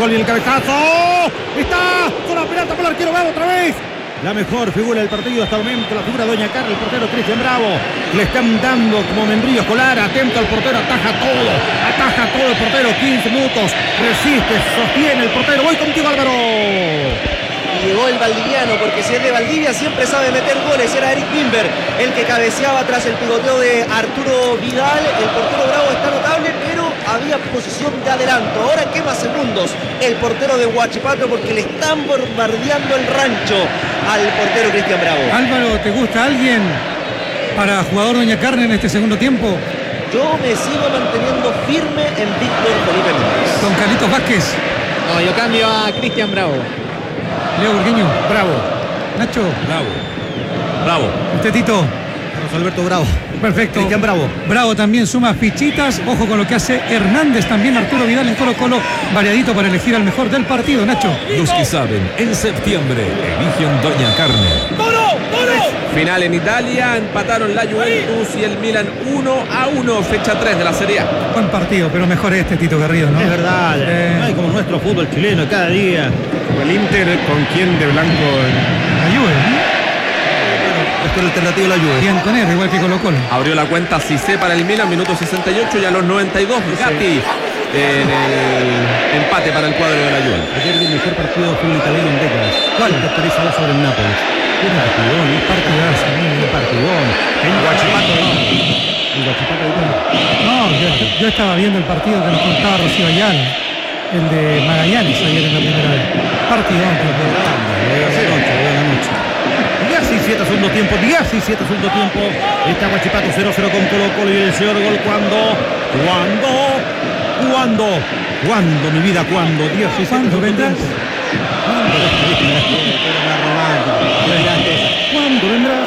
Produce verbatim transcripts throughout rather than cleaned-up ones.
gol y el cabezazo. Está con la pelota para el arquero Bravo otra vez. La mejor figura del partido hasta el momento, la figura Doña Carla, el portero Cristian Bravo. Le están dando como membrillo escolar, atento al portero, ataja todo, ataja todo el portero, quince minutos, resiste, sostiene el portero. Voy contigo, Álvaro. Llegó el valdiviano, porque si es de Valdivia siempre sabe meter goles. Era Eric Wimber el que cabeceaba tras el pivoteo de Arturo Vidal. El portero Bravo está notable, pero había posición de adelanto. Ahora quema segundos el portero de Huachipato, porque le están bombardeando el rancho al portero Cristian Bravo. Álvaro, ¿te gusta alguien para jugador Doña Carne en este segundo tiempo? Yo me sigo manteniendo firme en Víctor Felipe Méndez. Don Carlitos Vázquez. No, yo cambio a Cristian Bravo. Leo Burgueño. Bravo. Nacho. Bravo. Bravo. Usted, Tito. Carlos Alberto Bravo. Perfecto. Cristian Bravo. Bravo también suma fichitas. Ojo con lo que hace Hernández también. Arturo Vidal en Colo Colo. Variadito para elegir al mejor del partido, Nacho. Los que saben, en septiembre eligen Doña Carne. Final en Italia, empataron la Juventus y el Milan uno a uno, fecha tres de la Serie A. Buen partido, pero mejor este, Tito Garrido, ¿no? Es verdad, Eh, no hay como nuestro fútbol chileno cada día. El Inter, ¿con quién de blanco? La Juve, ¿no? Esto es alternativo a la Juve. Bianconero, igual que Colo Colo. Abrió la cuenta Cissé para el Milan, minuto sesenta y ocho, y a los noventa y dos Gatti en el empate para el cuadro de la Juve. Ayer vi el mejor partido de fútbol italiano en décadas. ¿Cuál? Tres a dos sobre el Nápoles. Qué partidón, un partidazo, un partidón. En Huachipato, no. En Huachipato, No, yo, yo estaba viendo el partido que nos contaba Rocío Ayala, el de Magallanes ayer en la primera vez. Partidón. buena noche. diecisiete segundo tiempo, diecisiete segundo tiempo. Está Huachipato cero cero con Colo Colo y el señor gol cuando, cuando, cuando, cuando, mi vida, cuando, diecisiete ¿Cuándo vendrás? ¿Cuándo ¿Cuándo vendrás?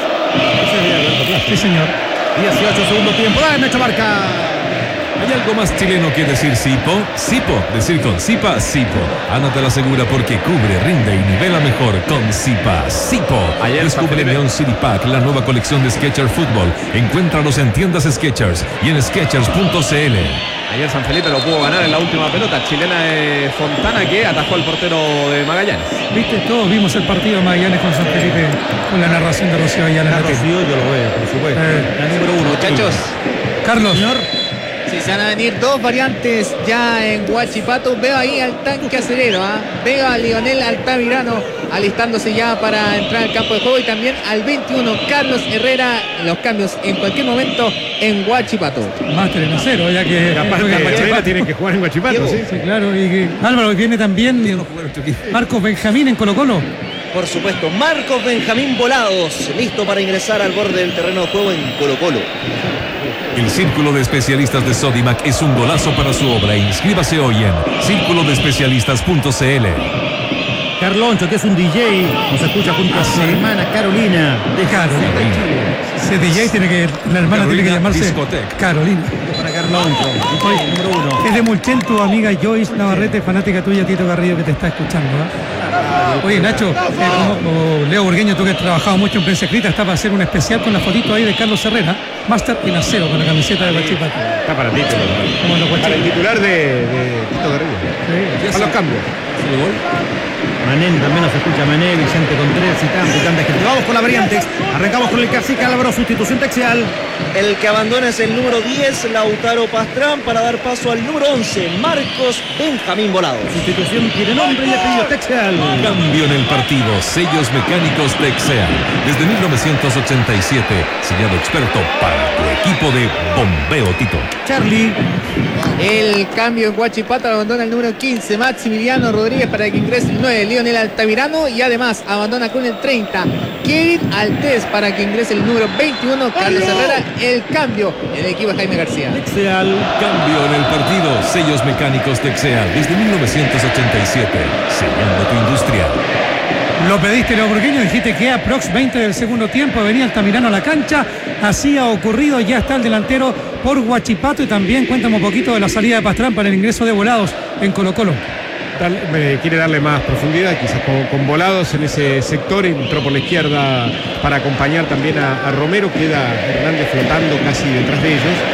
Sí, señor. dieciocho segundo tiempo. ¡Dale, Mecho Barca! ¿Hay algo más chileno que decir Sipo? Sipo, decir con Sipa, Sipo. Ándate la segura porque cubre, rinde y nivela mejor con Sipa, Sipo. Ayer Descubre Neon City Pack, la nueva colección de Skechers Fútbol. Encuéntralos en tiendas Skechers y en skechers punto c l. Ayer San Felipe lo pudo ganar en la última pelota chilena de Fontana, que atajó al portero de Magallanes. Viste, todos vimos el partido de Magallanes con San Felipe con la narración de Rocío Ayala. La Rocío, yo lo veo, por supuesto. Eh. La número uno, Muchachos, Carlos. Señor. si se van a venir dos variantes ya en Huachipato, veo ahí al tanque acelero, ¿ah? Veo a Lionel Altamirano alistándose ya para entrar al campo de juego, y también al veintiuno Carlos Herrera. Los cambios en cualquier momento en Huachipato. Máster en acero, ya que Capaz juega en que Huachipato. tiene que jugar en Huachipato, ¿sí? Sí, claro. Y que, Álvaro, viene también Marcos Benjamín en Colo Colo. Por supuesto, Marcos Benjamín Volados, listo para ingresar al borde del terreno de juego en Colo Colo. El Círculo de Especialistas de Sodimac es un golazo para su obra. Inscríbase hoy en círculo de especialistas punto c l. Carloncho, que es un D J, nos escucha junto a su hermana Carolina de Carolina. Chile. Ese D J tiene que, la hermana Carolina tiene que llamarse Discoteca. Carolina. Para Carloncho, Oye, número uno. es de Mulchen, tu amiga Joyce Navarrete, fanática tuya, Tito Garrido, que te está escuchando, ¿eh? Oye, Nacho, eh, como, como Leo Burgueño, tú que has trabajado mucho en prensa escrita, está para hacer un especial con la fotito ahí de Carlos Herrera, Máster en acero con la camiseta de Huachipato. Está para título. Como los Para el Huachipatos. titular de, de Tito Garrido. A los cambios. Manén también nos escucha, Mané, Vicente Contreras y tanta y tanta gente. Vamos con la variante. Arrancamos con el cacique Álvaro, sustitución textual. El que abandona es el número diez, Lautaro Pastrán, para dar paso al número once, Marcos Benjamín Volados. Sustitución tiene nombre y apellido textual. Cambio en el partido. Sellos mecánicos Texeal. Desde mil novecientos ochenta y siete. Sellado experto para tu equipo de bombeo, Tito. Charlie. El cambio en Huachipato, abandona el número quince, Maximiliano Rodríguez, para que ingrese el nueve, Lionel Altamirano, y además abandona con el treinta, Kevin Altés, para que ingrese el número veintiuno, Carlos Herrera. El cambio en el equipo de Jaime García. Textual. Cambio en el partido. Sellos mecánicos Texeal. Desde mil novecientos ochenta y siete. Sellando tu industria. Lo pediste, Leo Burgueño, dijiste que aprox veinte del segundo tiempo venía Altamirano a la cancha, así ha ocurrido, ya está el delantero por Huachipato, y también cuéntame un poquito de la salida de Pastrán para el ingreso de Volados en Colo Colo. Dale, eh, quiere darle más profundidad, quizás con, con Volados en ese sector, entró por la izquierda para acompañar también a, a Romero, queda Hernández flotando casi detrás de ellos,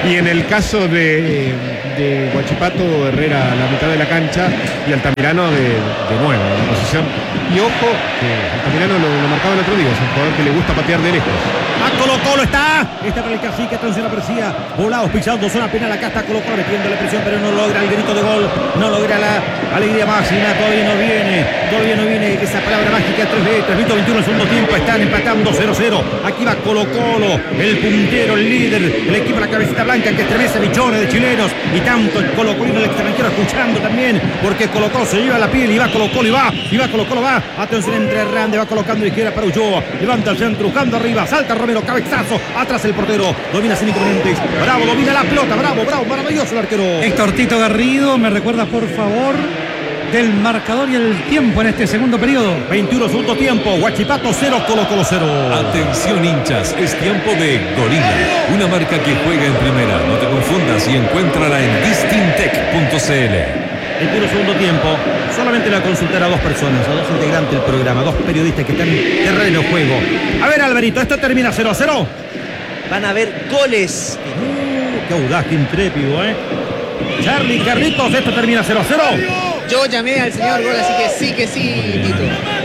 Y en el caso de, de Huachipato, Herrera a la mitad de la cancha y Altamirano de, de nuevo en la posición. Y ojo, que Altamirano lo, lo marcaba el otro día, es un jugador que le gusta patear de lejos. A Colo Colo está. Está para el cacique. Atención a García. Volados pisando zona penal. Acá está Colo Colo metiendo la presión, pero no logra el grito de gol. No logra la alegría máxima. Todavía no viene. Todavía no viene esa palabra mágica. tres letras. Minuto veintiuno el segundo tiempo. Están empatando cero cero. Aquí va Colo Colo. El puntero, el líder. El equipo de la cabecita blanca que estremece millones de chilenos. Y tanto el Colo Colo y el extranjero escuchando también. Porque Colo Colo se lleva la piel. Y va Colo Colo y va. Y va Colo Colo va. Atención entre Hernández. Va colocando a la izquierda para Ulloa. Levanta el centro. Buscando arriba. Salta Romero. Cabezazo. Atrás el portero. Domina sin inconvenientes. Bravo. Domina la pelota. Bravo. Bravo. Maravilloso el arquero. Héctor Tito Garrido, ¿me recuerdas por favor del marcador y el tiempo en este segundo periodo? veintiuno segundo tiempo. Huachipato cero, Colo Colo cero. Atención hinchas, es tiempo de Gorila, una marca que juega en primera. No te confundas y encuéntrala en distintec punto c l. veintiuno segundo tiempo. Solamente le voy a consultar a dos personas, a dos integrantes del programa, dos periodistas que están en terreno de juego. A ver, Alvarito, ¿esto termina cero a cero? Van a haber goles. Uh, qué audaz, qué intrépido, ¿eh? Charlie Carlitos, ¿esto termina cero a cero? Yo llamé al señor Gol, así que sí que sí, Tito.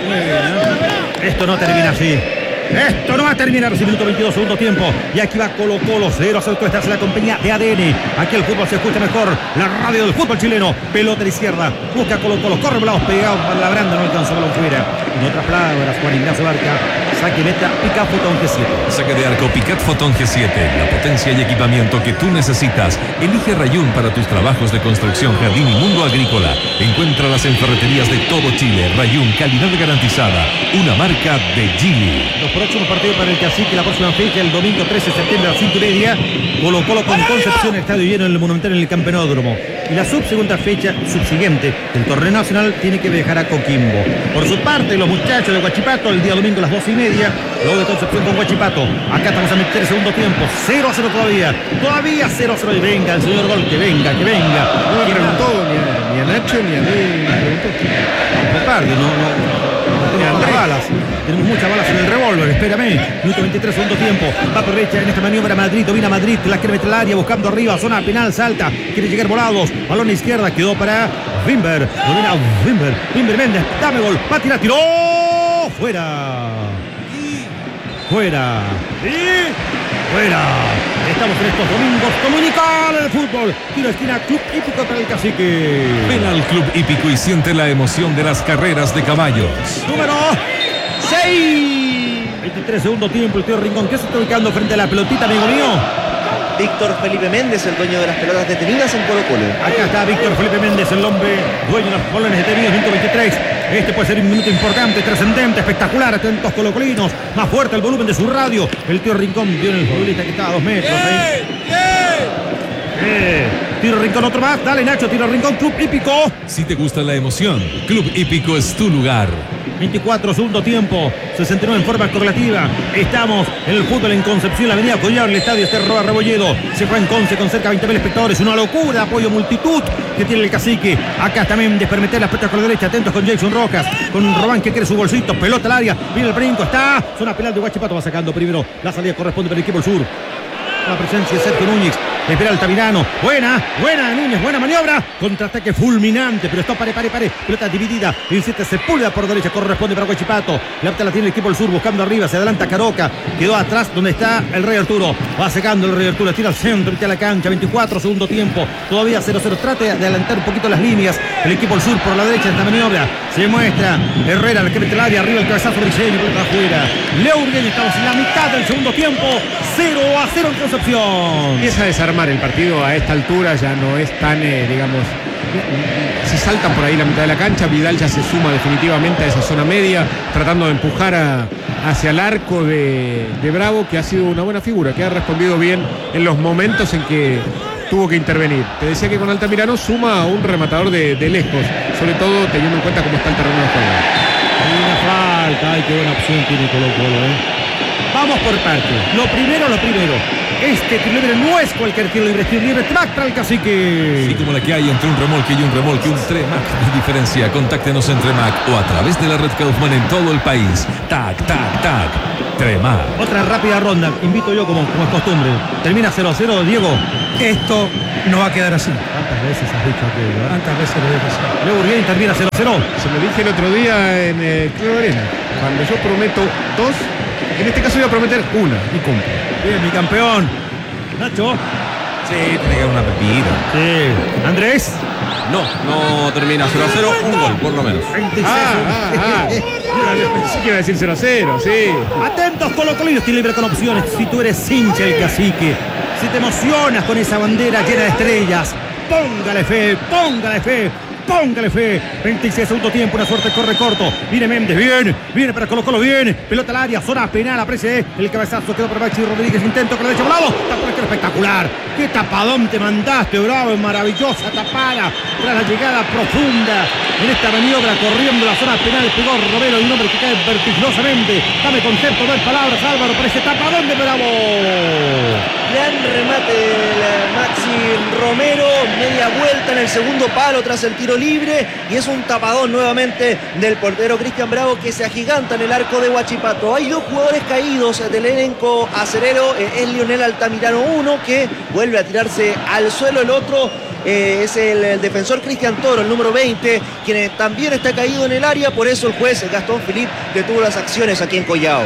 Esto no termina así. Esto no va a terminar así. Minuto veintidós, segundo tiempo. Y aquí va Colo Colo, cero a cero. Esta es la compañía de A D N. Aquí el fútbol se escucha mejor. La radio del fútbol chileno. Pelota a la izquierda. Busca Colo Colo. Corre volados pegados para la branda. No alcanzó balón fuera. En otras palabras, Juan Ignacio Barca. Saque meta, Picat Fotón G siete. Saque de arco Picat Fotón G siete. La potencia y equipamiento que tú necesitas. Elige Rayún para tus trabajos de construcción, jardín y mundo agrícola. Encuéntralas en ferreterías de todo Chile. Rayún, calidad garantizada. Una marca de Gili. Los próximos partidos para el Cacique, la próxima fecha, el domingo trece de septiembre a las cinco y media. Colo Colo con Concepción, estadio lleno en el Monumental en el Campeonódromo. Y la subsegunda fecha, subsiguiente, del torneo nacional, tiene que viajar a Coquimbo. Por su parte, los muchachos de Huachipato, el día domingo a las doce y media, luego de Concepción con Huachipato. Acá estamos a meter el segundo tiempo, cero a cero todavía. Todavía cero a cero. Y venga el señor Gol, que venga, que venga. No me preguntó ni a, ni a Nacho ni a mí. Me preguntó. No tarde, no, no, no tenemos más balas. Tenemos muchas balas en el revólver, espérame. Minuto veintitrés, segundo tiempo. Va por derecha en esta maniobra Madrid, domina Madrid, la quiere meter al área, buscando arriba, zona penal, salta, quiere llegar volados. Balón a izquierda, quedó para Wimber. Domina Wimber. Wimber Méndez, dame gol, va a tirar, tiró. Fuera. Fuera. Y fuera. Estamos en estos domingos dominicales de fútbol. Tiro esquina, Club Hípico para el Cacique. Ven al Club Hípico y siente la emoción de las carreras de caballos. Número seis. veintitrés, segundo tiempo. El tío Rincón, ¿qué se está ubicando frente a la pelotita, amigo mío? Víctor Felipe Méndez, el dueño de las pelotas detenidas en Colo Colo. Acá está Víctor Felipe Méndez, el hombre dueño de los balones detenidos, minuto veintitrés. Este puede ser un minuto importante, trascendente, espectacular. Atentos colocolinos, más fuerte el volumen de su radio. El tío Rincón vio en el futbolista que está a dos metros. ¿eh? Eh, tiro Rincón, otro más. Dale, Nacho, tiro Rincón, Club Hípico. Si te gusta la emoción, Club Hípico es tu lugar. veinticuatro, segundo tiempo, sesenta y nueve en forma correlativa. Estamos en el fútbol en Concepción, la avenida Collar, el estadio Esterroa Rebolledo. Se juega en Conce con cerca de veinte mil espectadores. Una locura, apoyo multitud que tiene el Cacique. Acá también despermeter las pelotas con la derecha. Atentos con Jason Rojas, con Robán que quiere su bolsito. Pelota al área, viene el brinco, está. Zona penal de Huachipato, va sacando primero. La salida corresponde para el equipo del sur. La presencia de Sergio Núñez. Espera Altamirano. Buena, buena Núñez, buena maniobra. Contraataque fulminante, pero está pare, pare, pare. Pelota dividida. El siete Sepúlveda por derecha. Corresponde para Huachipato. La pelota la tiene el equipo del sur buscando arriba. Se adelanta Caroca. Quedó atrás donde está el Rey Arturo. Va secando el Rey Arturo. Tira al centro, tira a la cancha. veinticuatro, segundo tiempo. Todavía cero cero. Trate de adelantar un poquito las líneas. El equipo del sur por la derecha. Esta maniobra se muestra Herrera, el que mete el área. Arriba el cabezazo briseño. Pelota afuera. Leo Urgueño. Estamos en la mitad del segundo tiempo. cero a cero en Concepción. Empieza a desarmar el partido a esta altura, ya no es tan, eh, digamos, se saltan por ahí la mitad de la cancha. Vidal ya se suma definitivamente a esa zona media, tratando de empujar a, hacia el arco de, de Bravo, que ha sido una buena figura, que ha respondido bien en los momentos en que tuvo que intervenir. Te decía que con Altamirano suma a un rematador de, de lejos, sobre todo teniendo en cuenta cómo está el terreno de juego. Hay una falta, ay, qué buena opción tiene Colo Colo, ¿eh? Vamos por partes. Lo primero, lo primero. Este tiro libre no es cualquier tiro libre, tiro libre track para el Cacique. Sí, como la que hay entre un remolque y un remolque, un Tremac de diferencia. Contáctenos en Tremac o a través de la red Kaufman en todo el país. Tac, tac, tac. extrema. Otra rápida ronda, invito yo como, como es costumbre. Termina cero a cero, Diego. Esto no va a quedar así. ¿Cuántas veces has dicho aquello? ¿eh? Tantas veces lo dije así. Leo Burguén termina cero a cero. Se lo dije el otro día en el Club Arena. Cuando yo prometo dos, en este caso voy a prometer una y cumplo. Bien, mi campeón. Nacho. Sí, tiene que haber una pepita. Sí. Andrés. No, no termina cero a cero, un gol por lo menos. veintiséis. Ah, ah, ah. Pensé que iba a decir cero a cero, sí. Atentos, Colo-Colo, estoy libre con opciones. Si tú eres hincha el cacique, si te emocionas con esa bandera llena de estrellas, póngale fe, póngale fe, póngale fe. veintiséis segundo tiempo, una suerte, corre corto. Viene Méndez, bien, viene para Colo-Colo, bien. Pelota al área, zona penal, aprecie el cabezazo, quedó para Maxi Rodríguez, intento con la derecha, Bravo. Tapadón espectacular. Qué tapadón te mandaste, Bravo, maravillosa tapada. Tras la llegada profunda en esta maniobra, corriendo la zona penal, pegó Romero, un hombre que cae vertiginosamente. Dame concepto, dos palabras, Álvaro, para ese tapadón de Bravo. Gran remate del Maxi Romero, media vuelta en el segundo palo tras el tiro libre, y es un tapadón nuevamente del portero Cristian Bravo, que se agiganta en el arco de Huachipato. Hay dos jugadores caídos del elenco acerero, eh, es Lionel Altamirano, uno que vuelve a tirarse al suelo, el otro eh, es el, el defensor Cristian Toro, el número veinte, quien también está caído en el área. Por eso el juez Gastón Philipp detuvo las acciones aquí en Collao.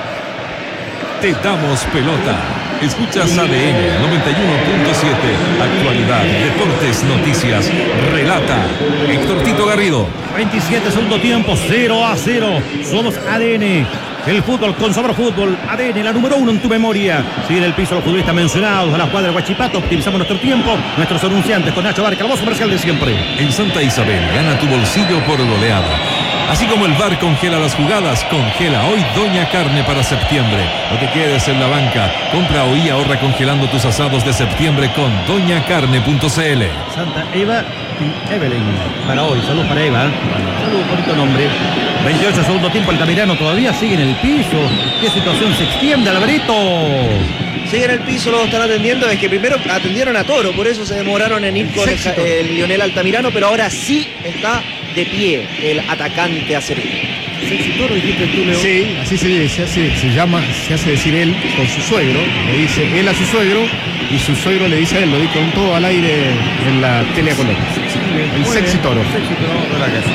Te damos pelota. Escuchas A D N noventa y uno punto siete. Actualidad, deportes, noticias. Relata Héctor Tito Garrido. veintisiete segundo tiempo, cero a cero. Somos A D N. El fútbol con sabor fútbol. A D N, la número uno en tu memoria. Sigue en el piso los futbolistas mencionados a la cuadra de Huachipato. Optimizamos nuestro tiempo. Nuestros anunciantes con Nacho Barca, la voz comercial de siempre. En Santa Isabel, gana tu bolsillo por goleada. Así como el V A R congela las jugadas, congela hoy Doña Carne para septiembre. No te quedes en la banca. Compra hoy y ahorra congelando tus asados de septiembre con doña carne punto c l. Santa Eva y Evelyn. Para hoy, salud para Eva. Salud, bonito nombre. veintiocho segundo tiempo, Altamirano todavía sigue en el piso. ¿Qué situación se extiende, Alvarito? Sigue en el piso, lo están atendiendo. Es que primero atendieron a Toro, por eso se demoraron en ir con el, el Lionel Altamirano, pero ahora sí está de pie el atacante acerero. Sexy Toro, dijiste tú, Leo. Sí, así se, se, hace, se llama, se hace decir él con su suegro. Le dice él a su suegro y su suegro le dice a él, lo dijo con todo al aire en la tele a color. El Sexy Toro. Sexy Toro de la casa.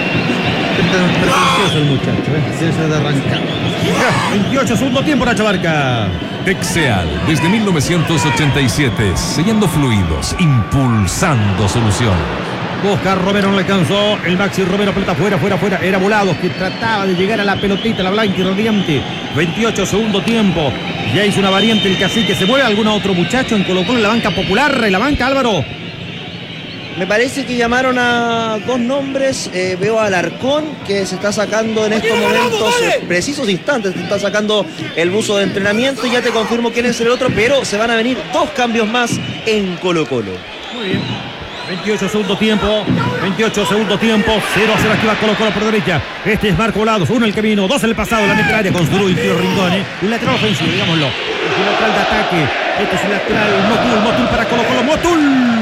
Pretencioso el muchacho, ¿eh? Se de arrancar. veintiocho segundo tiempo, Nacho Barca. Texeal, desde mil novecientos ochenta y siete, sellando fluidos, impulsando soluciones. Oscar Romero no le alcanzó. El Maxi Romero, pelota fuera, fuera, fuera. Era Volados que trataba de llegar a la pelotita, la blanca y radiante. veintiocho segundo tiempo. Ya hizo una variante el cacique. ¿Se mueve algún otro muchacho en Colo-Colo en la banca popular? En la banca, Álvaro. Me parece que llamaron a dos nombres. Eh, veo a Alarcón, que se está sacando en estos momentos, eh, precisos instantes, se está sacando el buzo de entrenamiento. Y ya te confirmo quién es el otro, pero se van a venir dos cambios más en Colo-Colo. Muy bien. veintiocho segundo tiempo, veintiocho segundo tiempo, cero a cero, aquí va Colo-Colo por derecha. Este es Marco Volados, uno en el camino, dos en el pasado, la mitad área con Zurú y Tío Rincón, ¿eh? Un lateral ofensivo, digámoslo. Es un lateral de ataque. Este es un lateral Motul, Motul para Colo-Colo, Motul.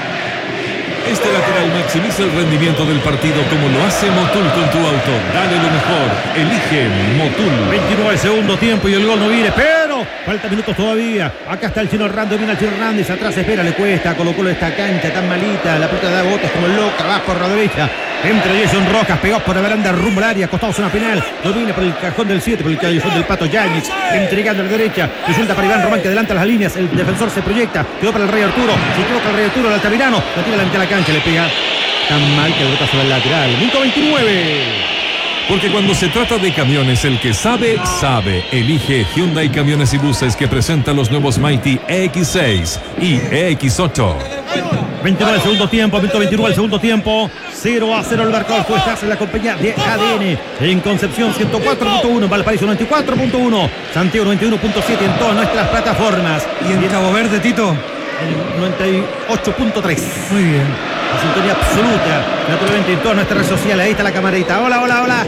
Este lateral maximiza el rendimiento del partido como lo hace Motul con tu auto. Dale lo mejor, elige Motul. veintinueve segundo tiempo y el gol no viene, pero falta minutos todavía. Acá está el Chino Hernández, viene el Chino Hernández, atrás espera, le cuesta, Colo-Colo esta cancha tan malita, la pelota da botes como el loco, abajo por la derecha. Entre Jason Rojas, pegados por la baranda, rumbo al área, acostados en la penal. Domina por el cajón del siete, por el callejón del Pato Yáñez. Entregando a la derecha. Resulta para Iván Román, que adelanta las líneas. El defensor se proyecta. Quedó para el Rey Arturo. Se equivoca el Rey Arturo, el Altamirano. La tira a la mitad de la cancha, le pega tan mal que rebota sobre el lateral. Minuto veintinueve. Porque cuando se trata de camiones, el que sabe, sabe. Elige Hyundai Camiones y Buses, que presenta los nuevos Mighty E X seis y E X ocho. veintinueve el segundo tiempo, minuto veintinueve el segundo tiempo. cero a cero el marcador. Tú estás en la compañía de A D N. En Concepción ciento cuatro punto uno, Valparaíso noventa y cuatro punto uno, Santiago noventa y uno punto siete en todas nuestras plataformas. Y en Cabo Verde, Tito, en noventa y ocho punto tres. muy bien. La sintonía absoluta, naturalmente en todas nuestras redes sociales. Ahí está la camarita. Hola, hola, hola.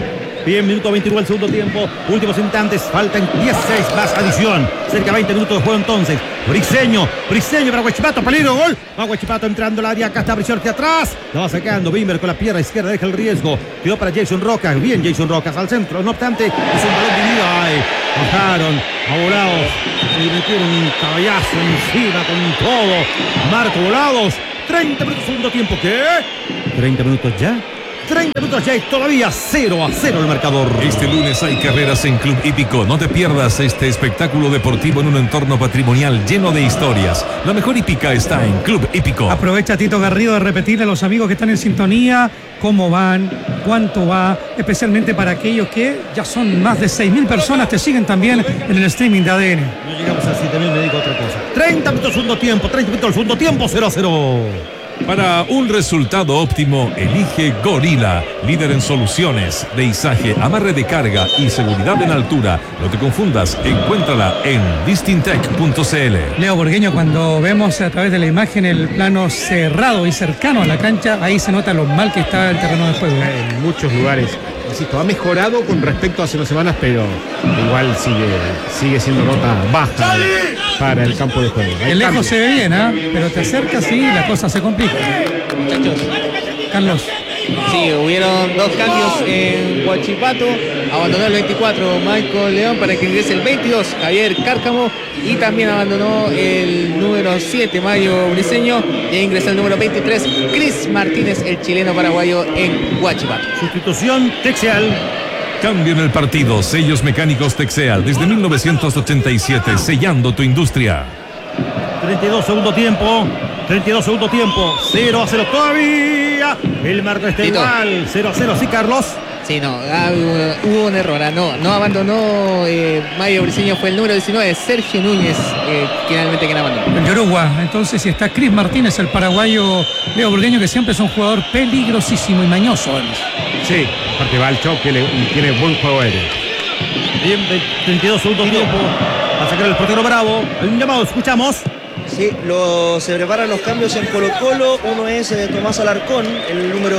Bien, minuto veintinueve del segundo tiempo. Últimos instantes. Faltan dieciséis más adición. Cerca de veinte minutos de juego entonces. Briseño. Briseño para Huachipato. Peligro. Gol. Va Huachipato entrando al área. Acá está Briseño hacia atrás. Lo va sacando Bimber con la pierna izquierda. Deja el riesgo. Quedó para Jason Roca. Bien Jason Roca al centro. No obstante, es un balón dividido. Ay, bajaron a Volados. Y metieron un caballazo encima con todo. Marco Volados. treinta minutos segundo tiempo. ¿Qué? ¿treinta minutos ya? treinta minutos ya y todavía cero a cero el marcador. Este lunes hay carreras en Club Hípico. No te pierdas este espectáculo deportivo en un entorno patrimonial lleno de historias. La mejor hípica está en Club Hípico. Aprovecha Tito Garrido de repetirle a los amigos que están en sintonía cómo van, cuánto va, especialmente para aquellos que ya son más de seis mil personas que siguen también en el streaming de A D N. No llegamos a siete mil, me digo otra cosa. treinta minutos segundo tiempo, treinta minutos segundo tiempo, cero a cero. Para un resultado óptimo, elige Gorila, líder en soluciones de izaje, amarre de carga y seguridad en altura. No te confundas, encuéntrala en distintec punto c l. Leo Borgueño, cuando vemos a través de la imagen el plano cerrado y cercano a la cancha, ahí se nota lo mal que está el terreno de juego. En muchos lugares, insisto, ha mejorado con respecto a hace unas semanas, pero igual sigue, sigue siendo nota baja para el campo de juego. El lejos se ve bien, ¿eh? Pero te acercas y la cosa se complica. Muchachos. Carlos. Sí, hubieron dos cambios en Huachipato. Abandonó el veinticuatro Michael León para que ingrese el veintidós Javier Cárcamo. Y también abandonó el número siete Mario Briseño. E ingresó el número veintitrés Cris Martínez, el chileno paraguayo en Huachipato. Sustitución Texeal. Cambio en el partido. Sellos mecánicos Texeal desde mil novecientos ochenta y siete, sellando tu industria. treinta y dos segundo tiempo. treinta y dos segundo tiempo. cero a cero todavía. El marco está Tito. igual. cero a cero. Sí, Carlos. Sí, no, ah, hubo, hubo un error. Ah, no, no abandonó eh, Mario Briseño, fue el número diecinueve, Sergio Núñez, eh, finalmente quien abandonó. En Yoruba, entonces, si está Cris Martínez, el paraguayo Leo Burgueño, que siempre es un jugador peligrosísimo y mañoso, además. Sí, aparte va al choque y tiene buen juego aéreo. Bien, treinta y dos segundo tiempo. Va a sacar el portero Bravo. Hay un llamado, escuchamos. Sí, lo, se preparan los cambios en Colo Colo. Uno es eh, Tomás Alarcón, el número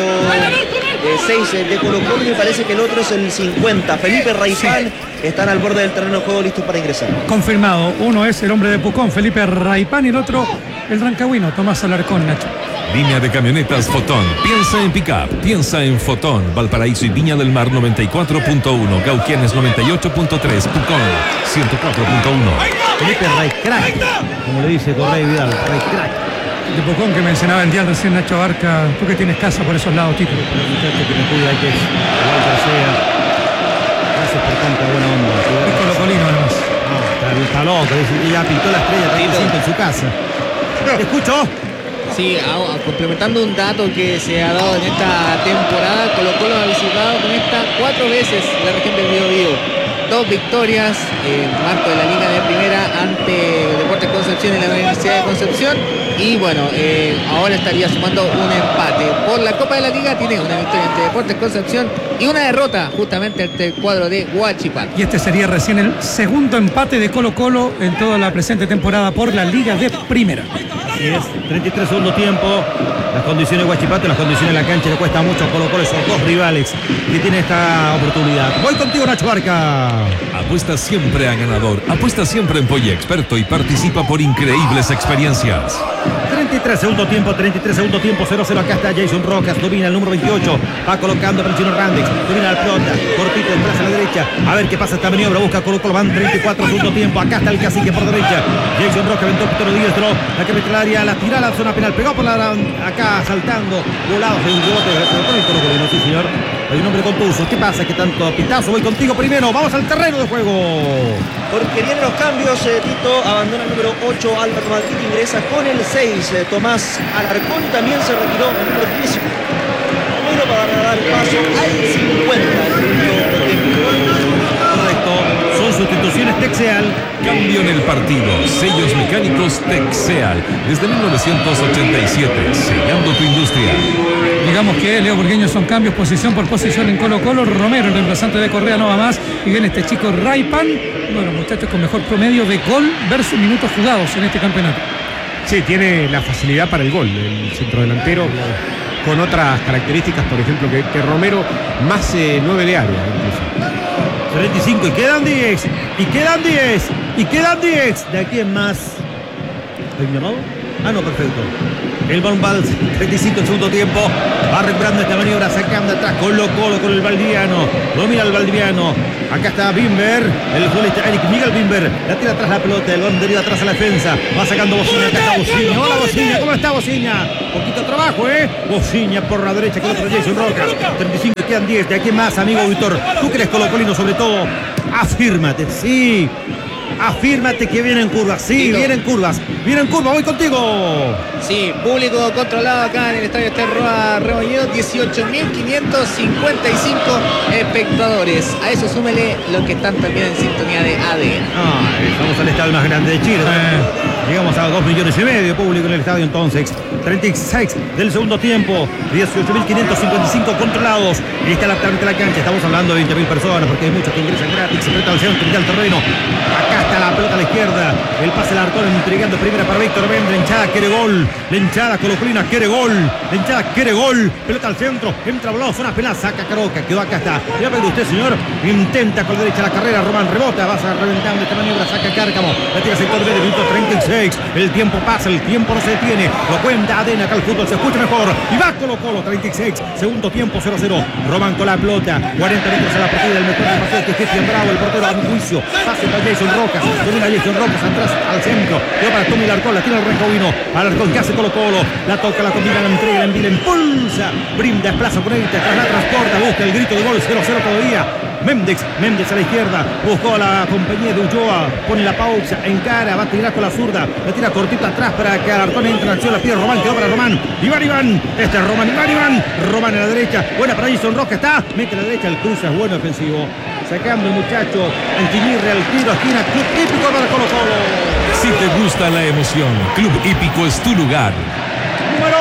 seis eh, de Colo Colo, y me parece que el otro es el cincuenta. Felipe Raipán, sí. Están al borde del terreno de juego listos para ingresar. Confirmado, uno es el hombre de Pucón, Felipe Raipán, y el otro el rancagüino, Tomás Alarcón, Nacho. Línea de camionetas Fotón. Piensa en pick-up, piensa en Fotón. Valparaíso y Viña del Mar noventa y cuatro punto uno. Cauquienes noventa y ocho punto tres. Pucón ciento cuatro punto uno. Felipe Raicrack, como le dice Correa Vidal, Raicrack. De Pucón, que mencionaba el día recién Nacho Barca. Tú que tienes casa por esos lados, Tito. El muchacho que me cuida, que es Walter Sea. Gracias por tanta buena onda. Es colocolino, además. No, está, está loco, dice que ya pintó la estrella treinta y cinco en su casa. Te escucho. Sí, a, a, complementando un dato que se ha dado en esta temporada, Colo Colo ha visitado con esta cuatro veces la región del Biobío. Dos victorias en marco de la Liga de Primera ante Deportes Concepción y la Universidad de Concepción. Y bueno, eh, ahora estaría sumando un empate. Por la Copa de la Liga tiene una victoria ante Deportes Concepción y una derrota justamente ante el cuadro de Huachipato. Y este sería recién el segundo empate de Colo Colo en toda la presente temporada por la Liga de Primera. Así es, treinta y tres segundo tiempo. Las condiciones de Huachipato, las condiciones de la cancha le cuesta mucho a Colo Colo, esos dos rivales que tienen esta oportunidad. Voy contigo, Nacho Barca. Apuesta siempre a ganador. Apuesta siempre en Polla Experto y participa por increíbles experiencias. treinta y tres segundo tiempo, treinta y tres segundo tiempo, cero a cero. Acá está Jason Rojas, domina el número veintiocho. Va colocando a Chino Randex, domina la pelota, cortito, en brazo a la derecha. A ver qué pasa esta maniobra, busca Colo Colo, van treinta y cuatro segundo tiempo. Acá está el cacique por derecha. Jason Rojas, aventó Pitero diestro, la que mete el área, la tira a la zona penal, pegó por la acá saltando, volados de un rebote de Colo Colo, no, sí señor. Hay un hombre contuso. ¿Qué pasa? ¿Qué tanto pitazo? Voy contigo primero. Vamos al terreno de juego. Porque vienen los cambios. Eh, Tito abandona el número ocho, Álvaro Madrid, ingresa con el seis. Eh, Tomás Alarcón también se retiró el número diecinueve. Bueno, para dar paso al cincuenta. Correcto. Son sustituciones Texeal. Cambio en el partido. Sellos mecánicos Texeal desde mil novecientos ochenta y siete. Sellando tu industria. Digamos que Leo Burgueño son cambios posición por posición en Colo Colo. Romero, el reemplazante de Correa, no va más. Y viene este chico Raipan. Bueno, muchachos con mejor promedio de gol versus minutos jugados en este campeonato. Sí, tiene la facilidad para el gol, el centrodelantero. con otras características, por ejemplo, que, que Romero, más eh, nueve de área incluso. treinta y cinco y quedan diez, y quedan diez, y quedan diez. ¿De aquí en más? ¿Hay un llamado? Ah, no, perfecto. El Bombal, treinta y cinco en segundo tiempo. Va recuperando esta maniobra, sacando atrás Colo Colo con el valdiviano. Domina el valdiviano. Acá está Bimber, el futbolista Eric Miguel Bimber. La tira atrás la pelota, el balón deriva atrás a la defensa. Va sacando Bociña, acá está Bociña. Hola Bociña, ¿cómo está Bociña? Poquito trabajo, ¿eh? Bociña por la derecha con otro Jason Rojas. treinta y cinco, quedan diez. De aquí en más, amigo Víctor. Tú que eres colocolino sobre todo. Afírmate, sí. Afírmate que vienen curvas, sí, Tito. vienen curvas, vienen curvas, voy contigo. Sí, público controlado acá en el estadio Esterroa Rebolledo, dieciocho mil quinientos cincuenta y cinco espectadores. A eso súmele los que están también en sintonía de A D N. Ah, estamos al estadio más grande de Chile. Eh, llegamos a dos millones y medio de público en el estadio entonces. treinta y seis del segundo tiempo, dieciocho mil quinientos cincuenta y cinco controlados. Y está la tarde de la cancha, estamos hablando de veinte mil personas porque hay muchos que ingresan gratis, se enfrentan al centro, mitad del terreno. Acá está la pelota a la izquierda, el pase al Arcón entregando primera para Víctor Bender. La hinchada quiere gol, la hinchada colocolina quiere gol, la hinchada quiere gol. Pelota al centro, entra volado, zona penal, saca Caroca, quedó acá está. Ya ve usted, señor, intenta con la derecha la carrera, Román rebota, va a reventando esta maniobra, saca Cárcamo, la tira sector medio, minuto treinta y seis. El tiempo pasa, el tiempo no se detiene, lo cuenta Adena, acá el fútbol se escucha mejor. Y va Colo Colo, treinta y seis, segundo tiempo, cero a cero. Román con la pelota, cuarenta metros a la partida, el mejor del paseo que es Cristian Bravo, el portero a mi juicio. Pase para Jason Rojas, domina Jason Rojas atrás al centro, quedó para Tommy Larcón, la tira el Rencovino, Alarcón que hace Colo Colo, la toca, la combina, la entrega, la envía, la impulsa, brinda, desplaza por ahí, tras la transporta, busca el grito de gol, cero a cero todavía. Méndez, Méndez a la izquierda, buscó a la compañía de Ulloa, pone la pausa, encara, va a tirar con la zurda, la tira cortita atrás para que Alarcón entre en acción, la pide Román, quedó para Román, Iván Iván, este es Román, Iván Iván, Román a la derecha, buena para Jason Rojas, está, mete a la derecha, el cruce es bueno ofensivo, sacando el muchacho, Antimirre al tiro, esquina, club hípico para Colo Colo. Si te gusta la emoción, Club Hípico es tu lugar. Número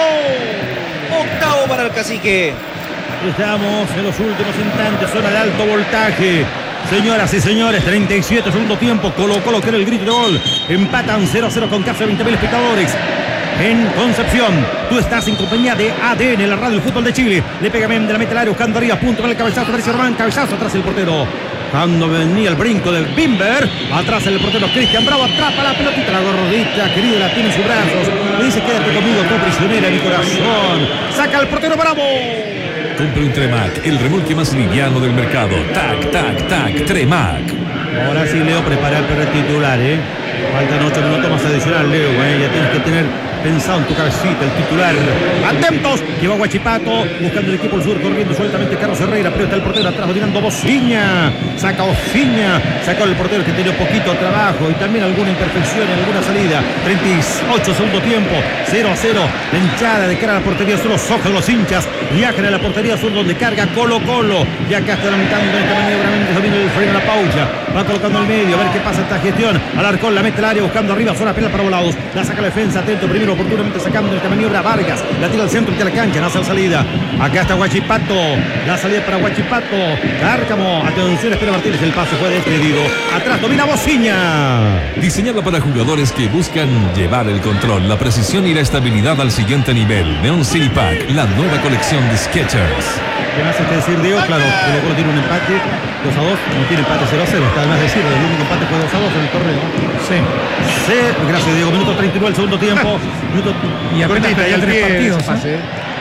octavo para el Cacique. Estamos en los últimos instantes, zona de alto voltaje. Señoras y señores, treinta y siete segundo tiempo, Colo Colo quiere el grito de gol. Empatan cero a cero con casi veinte mil espectadores. En Concepción, tú estás en compañía de A D N, la radio del fútbol de Chile. Le pega Méndez, la mete al área, buscando arriba, punto para el cabezazo, aparece Román, cabezazo atrás el portero. Cuando venía el brinco del Bimber, atrás el portero Cristian Bravo, atrapa la pelotita, la gordita, querido, la tiene en sus brazos. Le dice, quédate conmigo, tú prisionera, mi corazón. Saca al portero Bravo. Compre un Tremac, el remolque más liviano del mercado. Tac, tac, tac, Tremac. Ahora sí, Leo, prepara el perro titular, ¿eh? Faltan ocho minutos más adicional, Leo, ¿eh? Ya tienes que tener pensado en tu cabecita el titular. Atentos, que va Huachipato, buscando el equipo del sur, corriendo sueltamente Carlos Herrera, pero está el portero atrás, dominando Bociña. Saca Bociña, sacó el portero que tenía poquito trabajo y también alguna imperfección en alguna salida. treinta y ocho segundo tiempo, cero a cero. La hinchada de cara a la portería sur, los ojos de los hinchas viajan a la portería sur donde carga Colo Colo. Y acá está lamentando esta maniobra, Méndez domina el freno a la paucha, va colocando al medio, a ver qué pasa esta gestión. Alarcón la mete al área, buscando arriba, zona penal para volados. La saca la defensa, atento, primero oportunamente sacando esta maniobra Vargas, la tira al centro de la cancha, no hace la salida. Acá está Huachipato, la salida para Huachipato. Cárcamo, atención, espera Martínez, el pase fue despedido. Atrás domina Bociña. Diseñada para jugadores que buscan llevar el control, la precisión y la estabilidad al siguiente nivel. Neon City Pack, la nueva colección de Skechers. ¿Qué más hay que decir, Diego? Claro, Colo Colo tiene un empate dos a dos, no tiene empate cero a cero, está de más decirlo, el único empate fue dos a dos en el torneo. Sí. Sí, gracias, Diego. Minuto treinta y nueve, el segundo tiempo. Minuto... Y apenas Cortita, y perdió al tres pie partidos. ese pase, ¿eh?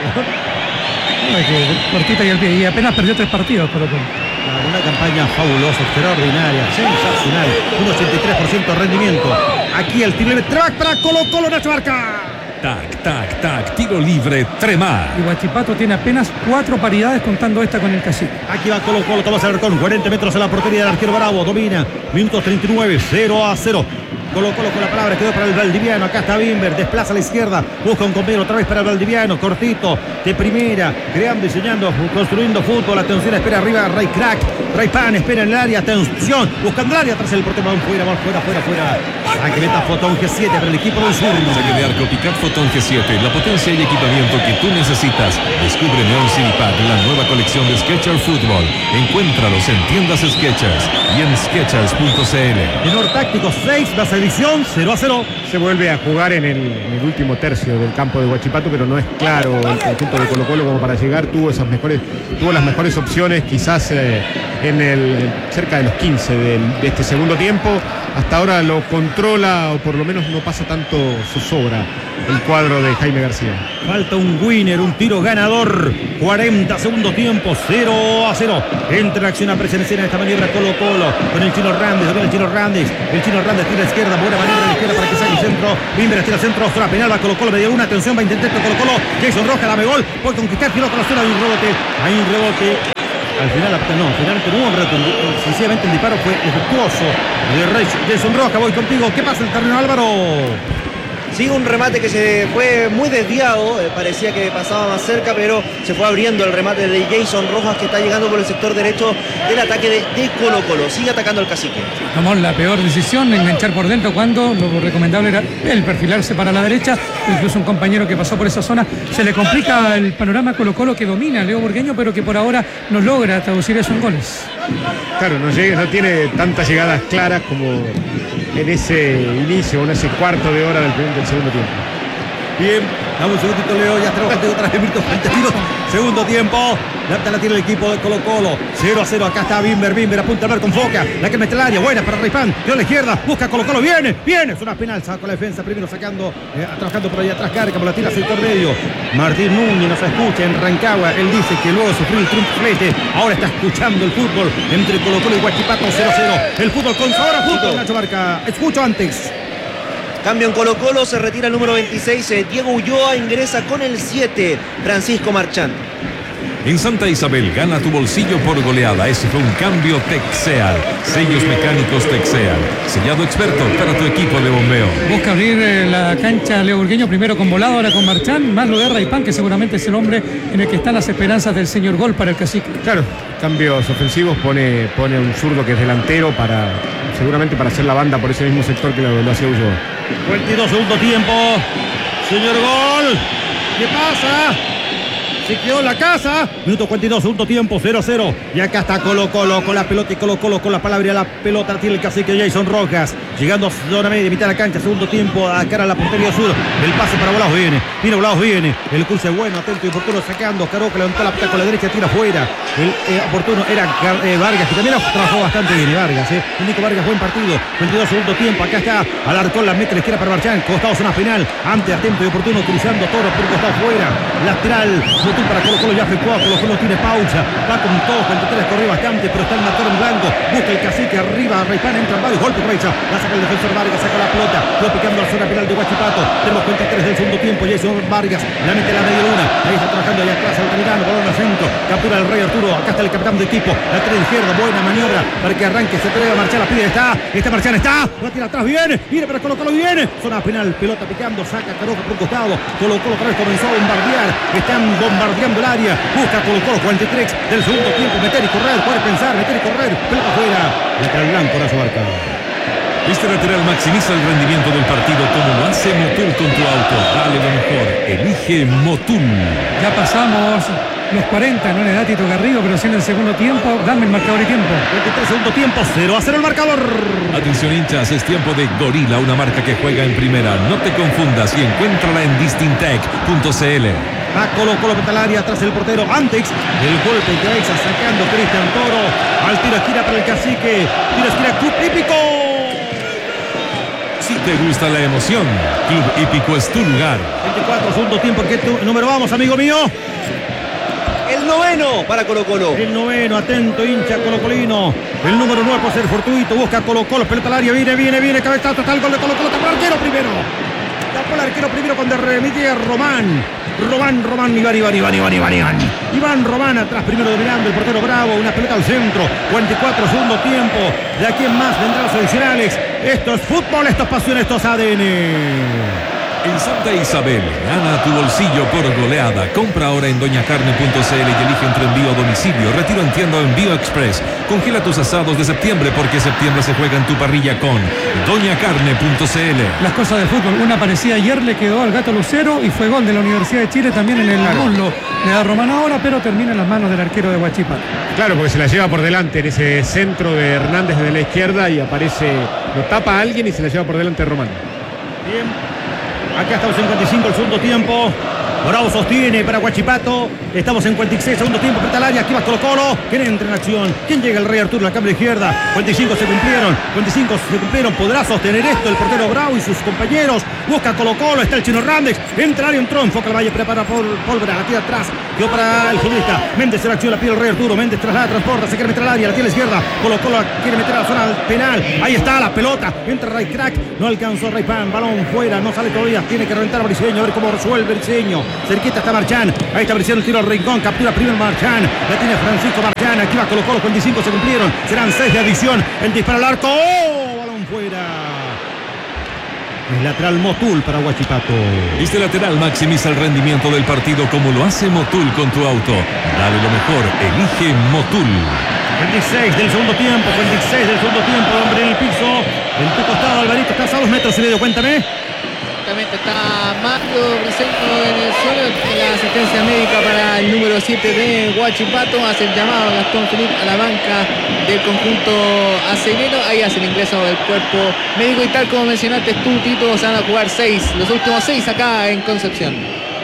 ¿eh? No, es que cortita y al pie. Y apenas perdió tres partidos, Colo Colo. Una campaña fabulosa, extraordinaria, sensacional. Un ochenta y tres por ciento de rendimiento. Aquí el tiro libre. Trabac para Colo Colo, Nacho Barca. Tac, tac, tac, tiro libre, Tremac. Y Huachipato tiene apenas cuatro paridades contando esta con el Cacique. Aquí va Colo Colo, Tomás Alarcón, cuarenta metros a la portería del arquero Bravo, domina, minuto treinta y nueve, cero a cero. Colo Colo con la palabra, quedó para el valdiviano, acá está Bimber, desplaza a la izquierda, busca un compañero otra vez para el valdiviano, cortito, de primera, creando, diseñando, construyendo fútbol, atención, espera arriba, Ray Crack, Ray Pan, espera en el área, atención, buscando el área, atrás el portero, fuera, fuera, fuera, fuera. Saque meta Fotón G siete para el equipo del sur. Saque de arco Picat Fotón G siete, la potencia y equipamiento que tú necesitas. Descubre Neon City Pack, la nueva colección de Skechers Fútbol. Encuéntralos en tiendas Skechers y en skechers punto c l. Menor táctico seis, Plaza División cero a cero. Se vuelve a jugar en el, en el último tercio del campo de Huachipato, pero no es claro el conjunto de Colo Colo como para llegar. Tuvo esas mejores, tuvo las mejores opciones, quizás eh, en el cerca de los quince del, de este segundo tiempo. Hasta ahora lo controla, o por lo menos no pasa tanto zozobra el cuadro de Jaime García. Falta un winner, un tiro ganador. cuarenta segundos tiempo, cero a cero. Entra acción a presencia en esta maniobra Colo Colo con el Chino Randes, con el Chino Randes. El Chino Randes tira a izquierda, buena maniobra a la izquierda para que salga el centro. Bimber tira al centro, zona penal, va Colo Colo, media una, atención, va a intentar Colo Colo. Jason Rojas, dame gol, puede conquistar, tiró con la zona, hay un rebote, hay un rebote. Al final, no, finalmente no hubo un reto, sencillamente el disparo fue efectuoso de Rey Jason Rojas. Voy contigo, ¿qué pasa en el terreno, Álvaro? Sí, un remate que se fue muy desviado, eh, parecía que pasaba más cerca, pero se fue abriendo el remate de Jason Rojas, que está llegando por el sector derecho del ataque de, de Colo Colo. Sigue atacando el cacique. Tomó la peor decisión, enganchar por dentro, cuando lo recomendable era el perfilarse para la derecha. Incluso un compañero que pasó por esa zona. Se le complica el panorama a Colo Colo, que domina a Leo Burgueño, pero que por ahora no logra traducir eso en goles. Claro, no, llega, no tiene tantas llegadas claras como en ese inicio, en ese cuarto de hora del, del segundo tiempo. Bien, dame un segundito, Leo, ya estamos contigo otra vez, Mirko Fantasino. Segundo tiempo, la, la tiene el equipo de Colo Colo, cero a cero, acá está Bimber, Bimber apunta al mar con Foca, la que mete el área, buena para Reypan, dio a la izquierda, busca Colo Colo, viene, viene, es una penal, saca la defensa, primero sacando, eh, trabajando por ahí atrás, Cárcamo, la tira al sector medio, Martín Núñez nos escucha en Rancagua, él dice que luego sufrió el triunfo, ahora está escuchando el fútbol entre Colo Colo y Huachipato, cero a cero, el fútbol con sabor a fútbol, Nacho Barca, escucho antes. Cambio en Colo Colo, se retira el número veintiséis, eh, Diego Ulloa, ingresa con el siete, Francisco Marchán. En Santa Isabel, gana tu bolsillo por goleada. Ese fue un cambio Texeal. Sellos mecánicos Texeal. Sellado experto para tu equipo de bombeo. Busca abrir eh, la cancha Leo Burgueño, primero con Volado, ahora con Marchán, más lo de Raypan, que seguramente es el hombre en el que están las esperanzas del señor gol para el cacique. Claro, cambios ofensivos, pone, pone un zurdo que es delantero para, seguramente para hacer la banda por ese mismo sector que lo, lo hacía Ulloa. cuarenta y dos segundo tiempo, señor gol, ¿qué pasa? Se quedó en la casa. Minuto cuarenta y dos, segundo tiempo, cero a cero. Y acá está Colo Colo con la pelota y Colo Colo con la palabra y la pelota tiene el cacique Jason Rojas. Llegando a zona media, mitad de la cancha, segundo tiempo, a cara a la portería sur. El pase para Volados viene. Viene Volados, viene. El curso es bueno, atento y oportuno sacando. Caroca levantó la pata con la derecha, tira afuera. El eh, oportuno era eh, Vargas, que también trabajó bastante bien. Vargas, eh. Nico Vargas, buen partido. veintidós segundo tiempo. Acá está Alarcón, la mete a la izquierda para Marchán. Costado zona penal. Ante, atento y oportuno, cruzando Toro por costado afuera. Lateral. Para Colo Colo ya efectuado, Colo Colo tiene pausa, va con todo, cuarenta y tres, corrió bastante, pero está el marcador en blanco, busca el cacique arriba, Raypan, entran varios golpes, Recha, la saca el defensor Vargas, saca la pelota, va picando la zona penal de Huachipato, tenemos cuarenta y tres del segundo tiempo, Jason Vargas, la mete a la media luna, ahí está trabajando allá atrás, Altamirano, balón al centro, captura el Rey Arturo, acá está el capitán de equipo, la tira izquierda, buena maniobra, para que arranque, se atreve a marchar, la pide, está, está Marchán, está, la tira atrás, viene, viene para Colo Colo, viene, zona penal, pelota picando, saca Caroca por un costado, Colo Colo otra vez comenzó a bombardear, están bombardeando el área, busca Colo Colo, cuarenta y tres del segundo tiempo, meter y correr, puede pensar, meter y correr, pelota afuera, lateral blanco, Nacho Barca. Este lateral maximiza el rendimiento del partido como lo hace Motul con tu auto. Dale lo mejor, elige Motul. Ya pasamos los cuarenta, no le da Tito Garrido, pero sí en el segundo tiempo. Dame el marcador y tiempo. cuarenta y tres segundo tiempo, cero a cero el marcador. Atención hinchas, es tiempo de Gorila, una marca que juega en primera. No te confundas y encuéntrala en distintec punto c l. Va Colo Colo mete al área, atrás el portero Antex, el golpe que va sacando Cristian Toro, al tiro esquina para el cacique, tiro esquina Club Hípico. Si te gusta la emoción, Club Hípico es tu lugar. veinticuatro segundo tiempo, ¿qué tu número vamos, amigo mío? El noveno para Colo Colo. El noveno, atento, hincha colocolino. El número nueve puede ser fortuito, busca Colo Colo, pelota al área, viene, viene, viene, cabezazo, está el gol de Colo Colo, tapó el arquero primero. Tapó el arquero primero cuando remitía Román. Román, Román, Iván, Iván, Iván, Iván, Iván, Iván. Iván Román atrás, primero dominando, el portero Bravo, una pelota al centro. cuarenta y cuatro segundo tiempo. De aquí en más vendrán los adicionales. Esto es fútbol, esto es pasión, esto es A D N. En Santa Isabel, gana tu bolsillo por goleada. Compra ahora en doña carne punto c l y elige entre envío a domicilio, retiro en tienda o envío express. Congela tus asados de septiembre porque septiembre se juega en tu parrilla con doña carne punto c l. Las cosas del fútbol, una parecida ayer, le quedó al Gato Lucero y fue gol de la Universidad de Chile también en el muslo de la Romana ahora, pero termina en las manos del arquero de Huachipato. Claro, porque se la lleva por delante en ese centro de Hernández de la izquierda y aparece, lo tapa a alguien y se la lleva por delante Román. Bien, acá estamos en cuarenta y cinco el segundo tiempo. Bravo sostiene para Huachipato. Estamos en cuarenta y seis segundo tiempo. Frente al área. Aquí va Colo Colo. ¿Quién entra en acción? ¿Quién llega? El Rey Arturo, la cámara izquierda. cuarenta y cinco se cumplieron. cuarenta y cinco se cumplieron. ¿Podrá sostener esto el portero Bravo y sus compañeros? Busca Colo Colo. Está el Chino Hernández. Entra área, entró. Enfoca el Valle. Prepara por Pólvora. Aquí atrás. Quedó para el futbolista. Méndez en acción. La pide el Rey Arturo. Méndez traslada, transporta. Se quiere meter al área. La tiene a la izquierda. Colo Colo quiere meter a la zona penal. Ahí está la pelota. Entra Ray Crack. No alcanzó Ray Pan. Balón fuera. No sale todavía. Tiene que reventar a Briceño. A ver cómo resuelve Briceño. Cerquita está Marchán. Ahí está Briceño. El tiro al rincón. Captura primero Marchán. La tiene Francisco Marchán. Aquí va Colo Colo. cuarenta y cinco se cumplieron. Serán seis de adición. El disparo al arco. ¡Oh! Balón fuera. El lateral Motul para Huachipato. Este lateral maximiza el rendimiento del partido como lo hace Motul con tu auto. Dale lo mejor. Elige Motul. cuarenta y seis del segundo tiempo. cuarenta y seis del segundo tiempo. Hombre en el piso. En tu costado, Alvarito. Estás a dos metros y medio. Cuéntame. Exactamente, está Mario Briceño en el suelo. La asistencia médica para el número siete de Huachipato. Hace el llamado a Gastón Felipe a la banca del conjunto acelero. Ahí hace el ingreso del cuerpo médico y tal como mencionaste tú, Tito, se van a jugar seis, los últimos seis acá en Concepción.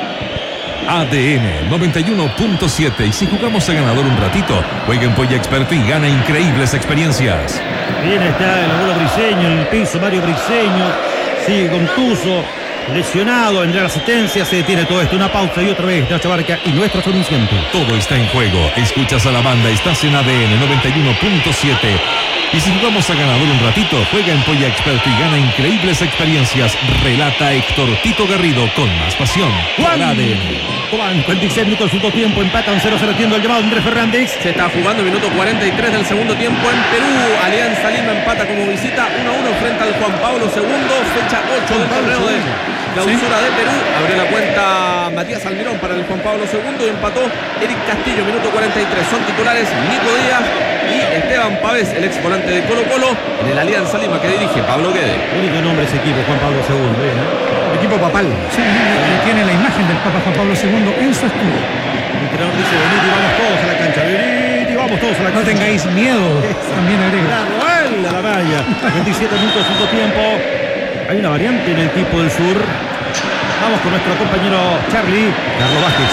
A D N noventa y uno punto siete. Y si jugamos a ganador un ratito, juega en Polla Experto y gana increíbles experiencias. Bien está el abuelo Briceño en el piso. Mario Briceño sigue contuso, lesionado, vendrá la asistencia, se detiene todo esto, una pausa y otra vez Nacho Barca y nuestros anunciantes. Todo está en juego, escuchas a la banda, estás en A D N noventa y uno punto siete. Y si jugamos a ganador un ratito, juega en Polla Experto y gana increíbles experiencias. Relata Héctor Tito Garrido con más pasión. Juan, A D N. Juan, cuarenta y seis minutos del segundo tiempo, empatan cero cero, atiendo el llamado Andrés Fernández. Se está jugando minuto cuarenta y tres del segundo tiempo en Perú. Alianza Lima empata como visita uno a uno frente al Juan Pablo segundo, fecha ocho del torneo de clausura de Perú. Abrió la cuenta Matías Almirón para el Juan Pablo segundo y empató Eric Castillo, minuto cuarenta y tres. Son titulares Nico Díaz y Esteban Pávez, el ex volante de Colo Colo, en el Alianza Lima que dirige Pablo Guede. Único nombre ese equipo, Juan Pablo segundo, ¿eh? Equipo papal. Sí, tiene la imagen del Papa Juan Pablo segundo en su estudio. El entrenador dice, venid y vamos todos a la cancha, venid y vamos todos a la No cancha. tengáis miedo, también agrega. La la valla. veintisiete minutos, segundo tiempo. Hay una variante en el equipo del sur. Vamos con nuestro compañero Charlie, Carlos Vázquez.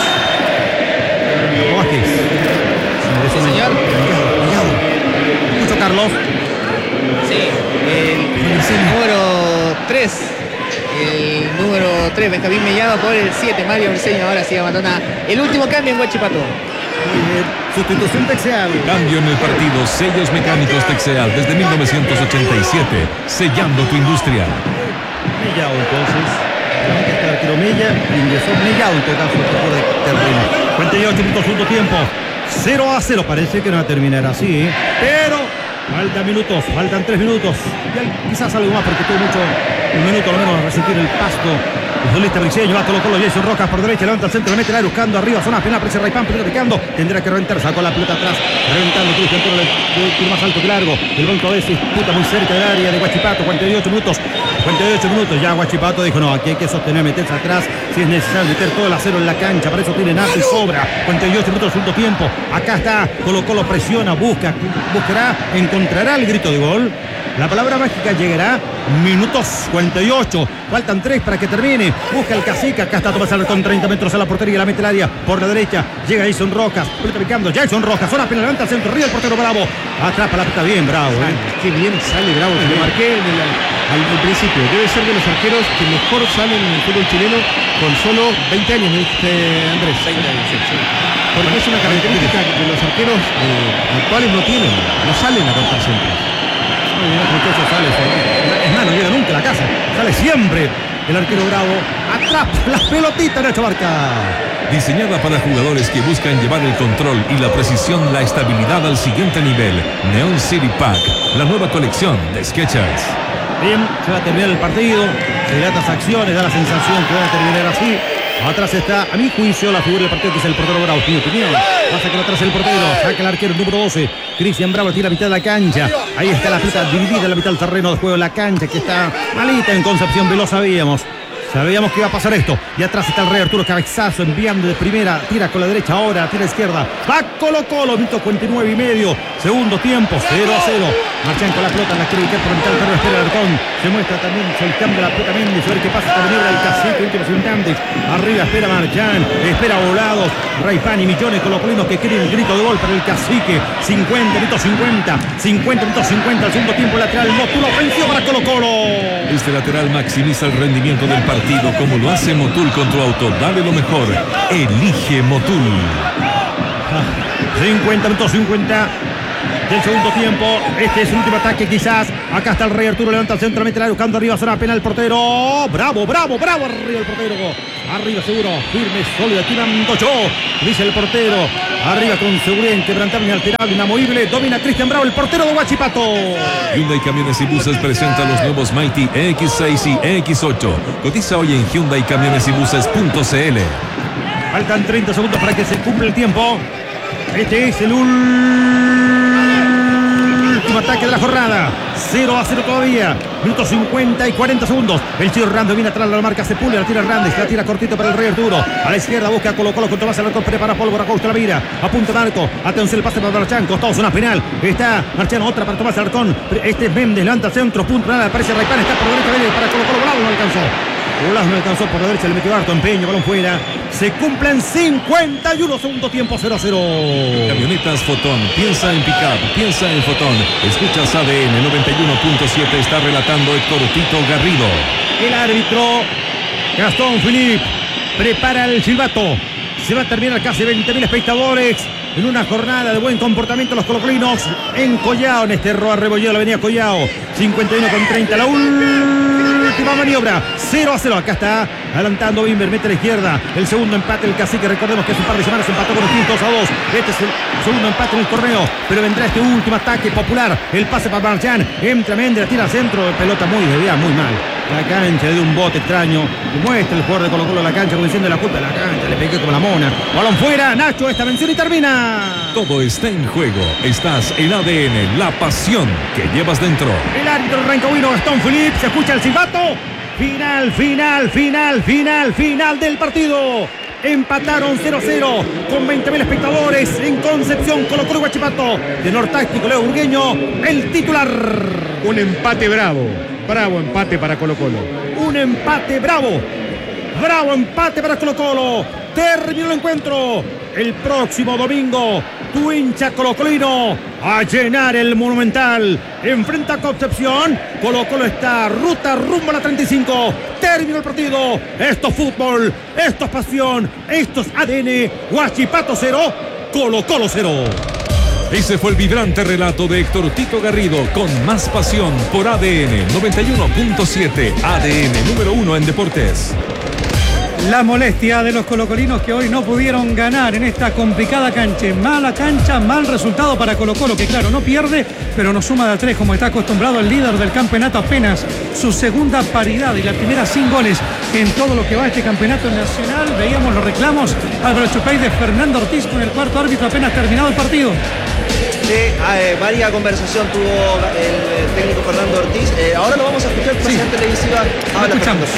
Carlos Vázquez. Sí, señor. Mucho Carlos. Sí, el, el número tres. El número tres, Benjamín Mellado, por el siete, Mario Briceño. Ahora sí abandona el último cambio en Huachipato. Muy bien. Sustitución Texeal. Cambio en el partido, sellos mecánicos Texeal desde mil novecientos ochenta y siete, sellando tu industria. Mellado entonces. Solamente está el arquero Mella. Ingresó Mellado en todo caso de terreno. cuarenta y ocho minutos, segundo tiempo. cero a cero. Parece que no va a terminar así, ¿eh? Pero faltan minutos, faltan tres minutos. Y quizás algo más porque tuvo mucho, un minuto lo menos a resentir el pasto. El futbolista Briceño va a Colo Colo, Jason Rojas por derecha, levanta el centro, le mete el aire buscando arriba, zona penal, aparece Ray Pan, pelota picando, tendrá que reventar, sacó la pelota atrás, reventando, Cristian Toro, el tiro más alto que largo, el Bronco de disputa muy cerca del área de Huachipato, cuarenta y ocho minutos, cuarenta y ocho minutos, ya Huachipato dijo, no, aquí hay que sostener, meterse atrás, si es necesario, meter todo el acero en la cancha, para eso tiene Nato y sobra, cuarenta y ocho minutos, segundo tiempo, acá está, Colo Colo presiona, busca, buscará, encontrará el grito de gol. La palabra mágica llegará minutos cuarenta y ocho. Faltan tres para que termine. Busca el cacique. Acá está Tomás Alarcón, treinta metros a la portería. La mete el área por la derecha. Llega Jason Rojas. Pelota picando. Jason Rojas. Zona penal. Levanta el centro. Río el portero Bravo. Atrapa la pelota bien, Bravo. ¿eh? Qué bien sale Bravo. Se lo marqué en el, al, al principio. Debe ser de los arqueros que mejor salen en el fútbol chileno con solo veinte años, me dijiste, Andrés. veinte años, sí, sí. Porque es una característica que los arqueros eh, actuales no tienen. No salen a cortar centros. Muy bien, muchacho, sale. Es más, no llega nunca a la casa. Sale siempre el arquero Bravo. Atrapa la pelotita, Nacho Barca. Diseñada para jugadores que buscan llevar el control y la precisión, la estabilidad al siguiente nivel. Neon City Pack, la nueva colección de Skechers. Bien, se va a terminar el partido. relatas acciones, da la sensación que van a terminar así. Atrás está, a mi juicio, la figura del partido, que es el portero Bravo. Mi opinión. Va a sacar atrás el portero. Saca el arquero número doce. Cristian Bravo tira a mitad de la cancha. Ahí está la pelota dividida en la mitad del terreno de juego. La cancha que está malita en Concepción. Lo sabíamos. Sabíamos que iba a pasar esto. Y atrás está el Rey Arturo, cabezazo, enviando de primera. Tira con la derecha ahora, tira a izquierda. Va Colo Colo, minuto cuarenta y nueve y medio. Segundo tiempo, cero a cero. Marchan con la pelota, la quiere quitar por la mitad del terreno. Espera el Arcón. Se muestra también soltando la pelota Méndez. A ver qué pasa. Esta maniobra del cacique, últimos instantes. Arriba espera Marchán. Espera Volados. Raipán y millones colocolinos que quieren el grito de gol para el cacique. cincuenta, minuto cincuenta. cincuenta, minuto cincuenta. Al segundo tiempo lateral. Motul ofensivo para Colo Colo. Este lateral maximiza el rendimiento del partido como lo hace Motul con tu auto. Dale lo mejor. Elige Motul. cincuenta, minuto cincuenta del segundo tiempo. Este es el último ataque quizás. Acá está el Rey Arturo, levanta el centro, mete la buscando arriba, zona penal el portero. Bravo, bravo, bravo, arriba el portero. Arriba seguro, firme, sólido, tirando yo, dice el portero. Arriba con seguridad, inquebrantable, inalterable, inamovible. Domina Cristian Bravo, el portero de Huachipato. Hyundai Camiones y Buses presenta los nuevos Mighty E X seis y E X ocho. Cotiza hoy en hyundai camiones y buses punto c l. Faltan treinta segundos para que se cumpla el tiempo. Este es el último ataque de la jornada. cero a cero todavía. Minuto cincuenta y cuarenta segundos. El Chiro Hernández viene atrás, la marca Sepúlveda, la tira Hernández, la tira cortito para el Rey Arturo. A la izquierda busca Colo Colo con Tomás Alarcón, prepara Pólvora, Costa la mira. Apunta Marco. Atención el pase para Marchán. Costado zona penal. Está Marchán, otra para Tomás Alarcón. Este es Méndez, levanta centro, punto nada. Aparece Raipán, está por derecha, viene para Colo Colo. Bravo, no alcanzó. Bolazo no alcanzó por la derecha, le metió harto empeño, balón fuera. Se cumplen cincuenta y uno, segundo tiempo, cero a cero. Camionetas Fotón, piensa en pick-up, piensa en Fotón. Escuchas A D N noventa y uno punto siete, está relatando Héctor Tito Garrido. El árbitro Gastón Philippe prepara el silbato. Se va a terminar casi veinte mil espectadores en una jornada de buen comportamiento. Los colocolinos en Collao, en este Roa Rebolledo, la avenida Collao. cincuenta y uno con treinta, la última maniobra. cero a cero, acá está adelantando Bimber, mete a la izquierda. El segundo empate del cacique, recordemos que hace un par de semanas empató con los dos a dos. Este es el segundo empate en el torneo, pero vendrá este último ataque popular. El pase para Marchán, entra Méndez, tira al centro, pelota muy desviada, muy mal. La cancha de un bote extraño. Muestra el jugador de Colo Colo la cancha como diciendo la culpa de la cancha. Le pegué como la mona. Balón fuera. Nacho, esta mención y termina. Todo está en juego. Estás en A D N, la pasión que llevas dentro. El árbitro rancagüino Gastón Philippe. Se escucha el silbato. Final, final, final, final, final del partido. Empataron cero a cero con veinte mil espectadores en Concepción, Colo Colo y Huachipato. Tenor táctico Leo Burgueño, el titular. Un empate bravo. Bravo empate para Colo Colo. Un empate bravo. Bravo empate para Colo Colo. Terminó el encuentro. El próximo domingo, tu hincha colocolino a llenar el Monumental. Enfrenta a Concepción. Colo Colo está ruta rumbo a la treinta y cinco. Terminó el partido. Esto es fútbol. Esto es pasión. Esto es A D N. Huachipato cero. Colo Colo cero. Ese fue el vibrante relato de Héctor Tito Garrido con más pasión por A D N noventa y uno punto siete. A D N número uno en deportes. La molestia de los colocolinos que hoy no pudieron ganar en esta complicada cancha. Mala cancha, mal resultado para Colo Colo, que claro, no pierde, pero no suma de a tres como está acostumbrado el líder del campeonato. Apenas su segunda paridad y la primera sin goles en todo lo que va a este campeonato nacional. Veíamos los reclamos Álvaro Chupay de Fernando Ortiz con el cuarto árbitro apenas terminado el partido. Sí, eh, varia conversación tuvo el técnico Fernando Ortiz. Eh, ahora lo vamos a escuchar, presidente televisiva. Lo escuchamos.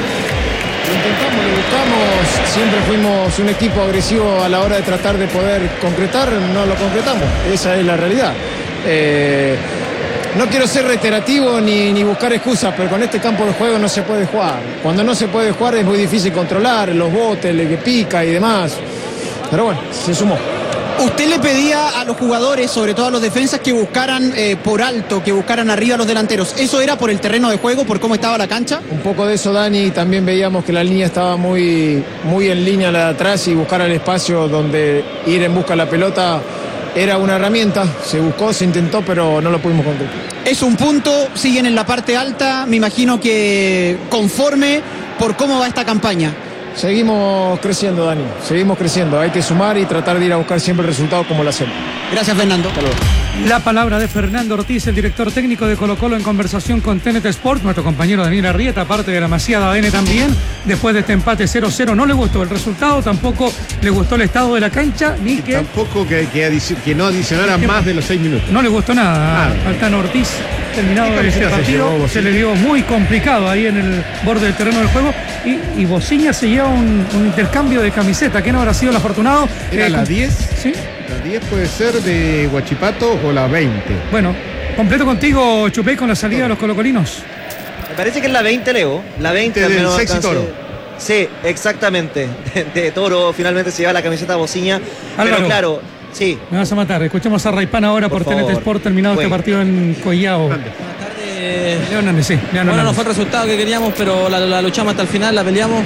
Lo intentamos, lo buscamos, siempre fuimos un equipo agresivo a la hora de tratar de poder concretar, no lo concretamos, esa es la realidad. Eh, no quiero ser reiterativo ni, ni buscar excusas, pero con este campo de juego no se puede jugar. Cuando no se puede jugar es muy difícil controlar, los botes, el que pica y demás. Pero bueno, se sumó. Usted le pedía a los jugadores, sobre todo a los defensas, que buscaran eh, por alto, que buscaran arriba a los delanteros. ¿Eso era por el terreno de juego, por cómo estaba la cancha? Un poco de eso, Dani. También veíamos que la línea estaba muy, muy en línea la de atrás y buscar el espacio donde ir en busca de la pelota era una herramienta. Se buscó, se intentó, pero no lo pudimos concretar. Es un punto, siguen en la parte alta, me imagino que conforme por cómo va esta campaña. Seguimos creciendo, Dani, seguimos creciendo. Hay que sumar y tratar de ir a buscar siempre el resultado como lo hacemos. Gracias, Fernando. Hasta luego. La palabra de Fernando Ortiz, el director técnico de Colo Colo, en conversación con T N T Sport. Nuestro compañero Daniel Arrieta, aparte de la Masía de A D N también. Después de este empate cero cero, no le gustó el resultado, tampoco le gustó el estado de la cancha, ni Y que tampoco que, que, adici- que no adicionara más de los seis minutos. no le gustó nada Nada. al Tano Ortiz. Terminado ¿Qué este camiseta se partido, llevó se, Bociña? le dio muy complicado ahí en el borde del terreno del juego. Y, y Bociña se lleva un, un intercambio de camiseta. ¿Quién habrá sido el afortunado? ¿Era Eh, la con- diez? Sí. La diez puede ser de Huachipato o la veinte. Bueno, completo contigo, Chupey, con la salida de los colocolinos. Me parece que es la veinte, Leo. La veinte Del al menos Sexy alcancé- Toro. Sí, exactamente. De, de Toro finalmente se lleva la camiseta Bociña. Álvaro. Pero claro, sí. Me vas a matar. Escuchemos a Raipán ahora por, Por T N T favor. Sport, terminado este Bueno. partido en Collao. Buenas tardes. León Hernández, sí. León Bueno, no Hernández. fue el resultado que queríamos, pero la, la luchamos hasta el final, la peleamos.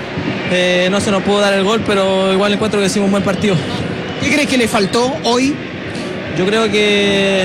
Eh, no se nos pudo dar el gol, pero igual encuentro que hicimos un buen partido. ¿Qué crees que le faltó hoy? Yo creo que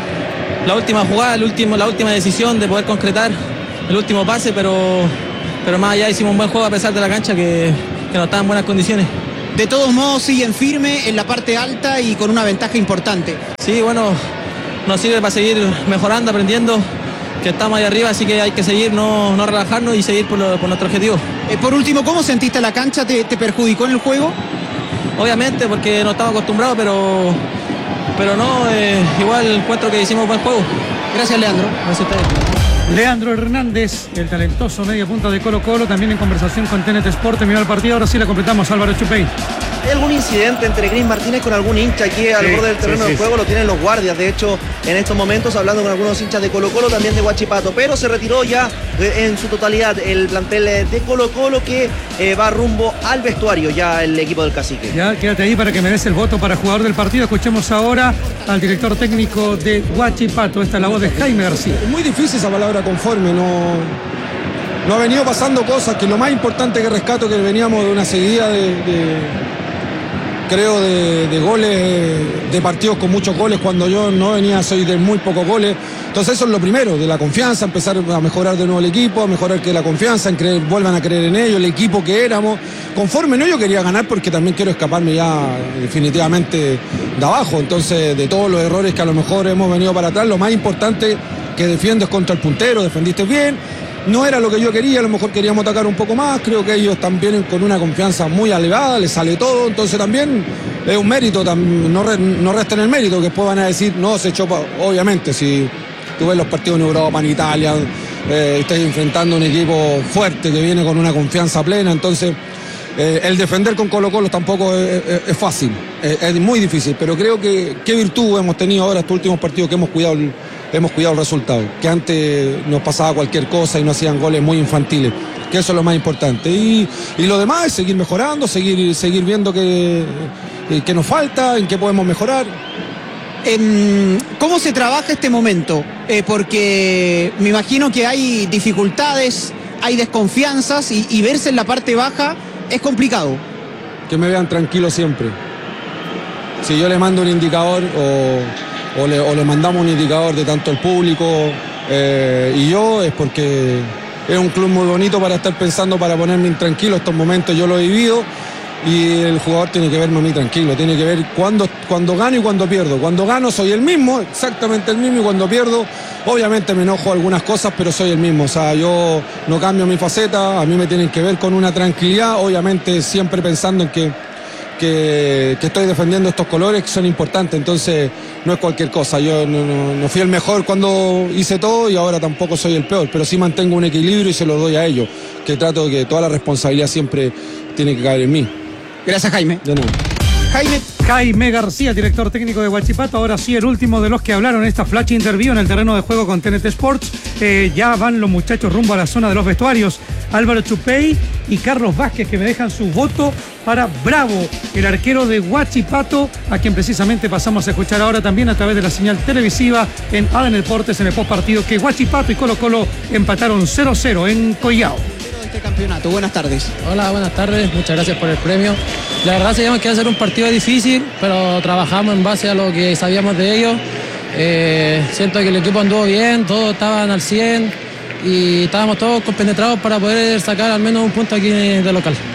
la última jugada, el último, la última decisión de poder concretar el último pase, pero, pero más allá hicimos un buen juego a pesar de la cancha que, que no estaba en buenas condiciones. De todos modos siguen firme en la parte alta y con una ventaja importante. Sí, bueno, nos sirve para seguir mejorando, aprendiendo, que estamos ahí arriba, así que hay que seguir, no, no relajarnos y seguir por, lo- por nuestro objetivo. Eh, por último, ¿cómo sentiste la cancha? ¿Te, te perjudicó en el juego? Obviamente, porque no estamos acostumbrados, pero, pero no, eh, igual encuentro que hicimos buen juego. Gracias, Leandro. Gracias a ustedes. Leandro Hernández, el talentoso media punta de Colo Colo, también en conversación con T N T Sport. Terminó el partido, ahora sí la completamos, Álvaro Chupey. ¿Hay algún incidente entre Cris Martínez con algún hincha aquí al Sí, borde del terreno sí, del sí, juego? Lo tienen los guardias, de hecho, en estos momentos, hablando con algunos hinchas de Colo Colo, también de Huachipato. Pero se retiró ya eh, en su totalidad el plantel eh, de Colo Colo, que eh, va rumbo al vestuario ya el equipo del Cacique. Ya, quédate ahí para que me des el voto para jugador del partido. Escuchemos ahora al director técnico de Huachipato. Esta es la voz de Jaime García. Es muy difícil esa palabra conforme, no, no ha venido pasando cosas, que lo más importante que rescato que veníamos de una seguida de, de- creo de, de goles, de partidos con muchos goles, cuando yo no venía, soy de muy pocos goles. Entonces eso es lo primero, de la confianza, empezar a mejorar de nuevo el equipo, a mejorar que la confianza, en creer, vuelvan a creer en ellos, el equipo que éramos. Conforme no, yo quería ganar porque también quiero escaparme ya definitivamente de abajo. Entonces, de todos los errores que a lo mejor hemos venido para atrás, lo más importante que defiendes contra el puntero, defendiste bien. No era lo que yo quería, a lo mejor queríamos atacar un poco más, creo que ellos también con una confianza muy elevada, les sale todo, entonces también es un mérito, tam- no, re- no resten el mérito, que después van a decir, no, se echó, pa-". Obviamente, si tú ves los partidos en Europa, en Italia, eh, estás enfrentando a un equipo fuerte que viene con una confianza plena, entonces eh, el defender con Colo Colo tampoco es, es- es fácil, es, es muy difícil, pero creo que qué virtud hemos tenido ahora estos últimos partidos, que hemos cuidado el hemos cuidado el resultado, que antes nos pasaba cualquier cosa y no hacían goles muy infantiles, que eso es lo más importante. Y, y lo demás es seguir mejorando, seguir, seguir viendo qué que nos falta, en qué podemos mejorar. Em, ¿Cómo se trabaja este momento? Eh, porque me imagino que hay dificultades, hay desconfianzas y, y verse en la parte baja es complicado. Que me vean tranquilo siempre. Si yo le mando un indicador o, o, le, o le mandamos un indicador de tanto el público eh, y yo, es porque es un club muy bonito para estar pensando, para ponerme intranquilo. Estos momentos yo lo he vivido y el jugador tiene que verme a mí tranquilo, tiene que ver cuando, cuando gano y cuando pierdo. Cuando gano soy el mismo, exactamente el mismo, y cuando pierdo obviamente me enojo algunas cosas, pero soy el mismo. O sea, yo no cambio mi faceta, a mí me tienen que ver con una tranquilidad, obviamente siempre pensando en que, que, que estoy defendiendo estos colores que son importantes, entonces no es cualquier cosa. Yo no, no, no fui el mejor cuando hice todo y ahora tampoco soy el peor, pero sí mantengo un equilibrio y se lo doy a ellos, que trato de que toda la responsabilidad siempre tiene que caer en mí. Gracias, Jaime. De nada. Jaime. Jaime García, director técnico de Huachipato. Ahora sí, el último de los que hablaron en esta flash interview en el terreno de juego con T N T Sports. Eh, ya van los muchachos rumbo a la zona de los vestuarios. Álvaro Chupey y Carlos Vázquez, que me dejan su voto para Bravo, el arquero de Huachipato, a quien precisamente pasamos a escuchar ahora también a través de la señal televisiva en A D N Deportes en el postpartido, que Huachipato y Colo Colo empataron cero cero en Collao. Este campeonato. Buenas tardes. Hola, buenas tardes, muchas gracias por el premio. La verdad sabíamos que iba a ser un partido difícil, pero trabajamos en base a lo que sabíamos de ellos. Eh, siento que el equipo anduvo bien, todos estaban al cien y estábamos todos compenetrados para poder sacar al menos un punto aquí de local.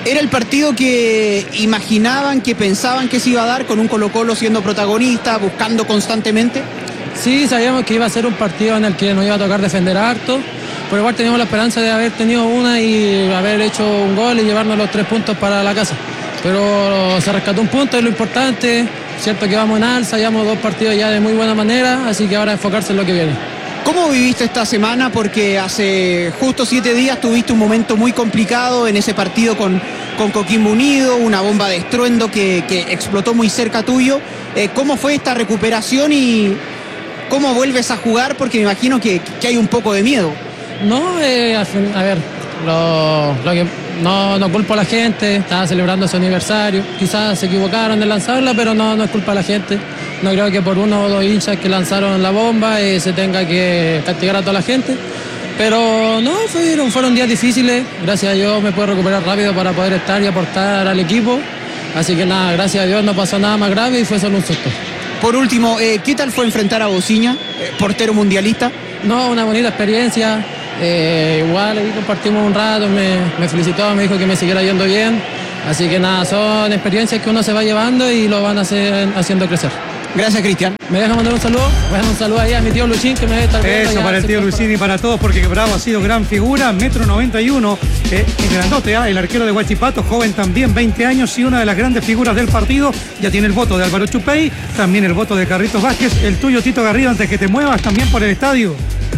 ¿Era el partido que imaginaban, que pensaban que se iba a dar, con un Colo-Colo siendo protagonista, buscando constantemente? Sí, sabíamos que iba a ser un partido en el que nos iba a tocar defender harto, pero igual teníamos la esperanza de haber tenido una y haber hecho un gol y llevarnos los tres puntos para la casa. Pero se rescató un punto, es lo importante. Cierto que vamos en alza, llevamos dos partidos ya de muy buena manera, así que ahora enfocarse en lo que viene. ¿Cómo viviste esta semana? Porque hace justo siete días tuviste un momento muy complicado en ese partido con, con Coquimbo Unido, una bomba de estruendo que, que explotó muy cerca tuyo. Eh, ¿Cómo fue esta recuperación y cómo vuelves a jugar? Porque me imagino que, que hay un poco de miedo. No, eh, a ver, lo, lo que no, no culpo a la gente, estaba celebrando su aniversario, quizás se equivocaron de lanzarla, pero no, no es culpa a la gente. No creo que por uno o dos hinchas que lanzaron la bomba eh, se tenga que castigar a toda la gente. Pero no, fueron, fueron días difíciles. Gracias a Dios me puedo recuperar rápido para poder estar y aportar al equipo. Así que nada, gracias a Dios no pasó nada más grave y fue solo un susto. Por último, eh, ¿qué tal fue enfrentar a Bociña, eh, portero mundialista? No, una bonita experiencia. Eh, igual ahí compartimos un rato, me, me felicitó, me dijo que me siguiera yendo bien. Así que nada, son experiencias que uno se va llevando y lo van a hacer, haciendo crecer. Gracias, Cristian. ¿Me deja mandar un saludo? Voy a dar un saludo ahí a mi tío Luchín, que me debe estar viendo. Eso, para el tío Luchín y para todos, porque Bravo ha sido gran figura, metro noventa y uno, eh, es grandote, ¿eh? El arquero de Huachipato, joven también, veinte años y una de las grandes figuras del partido. Ya tiene el voto de Álvaro Chupey, también el voto de Carlitos Vázquez, el tuyo, Tito Garrido, antes que te muevas también por el estadio.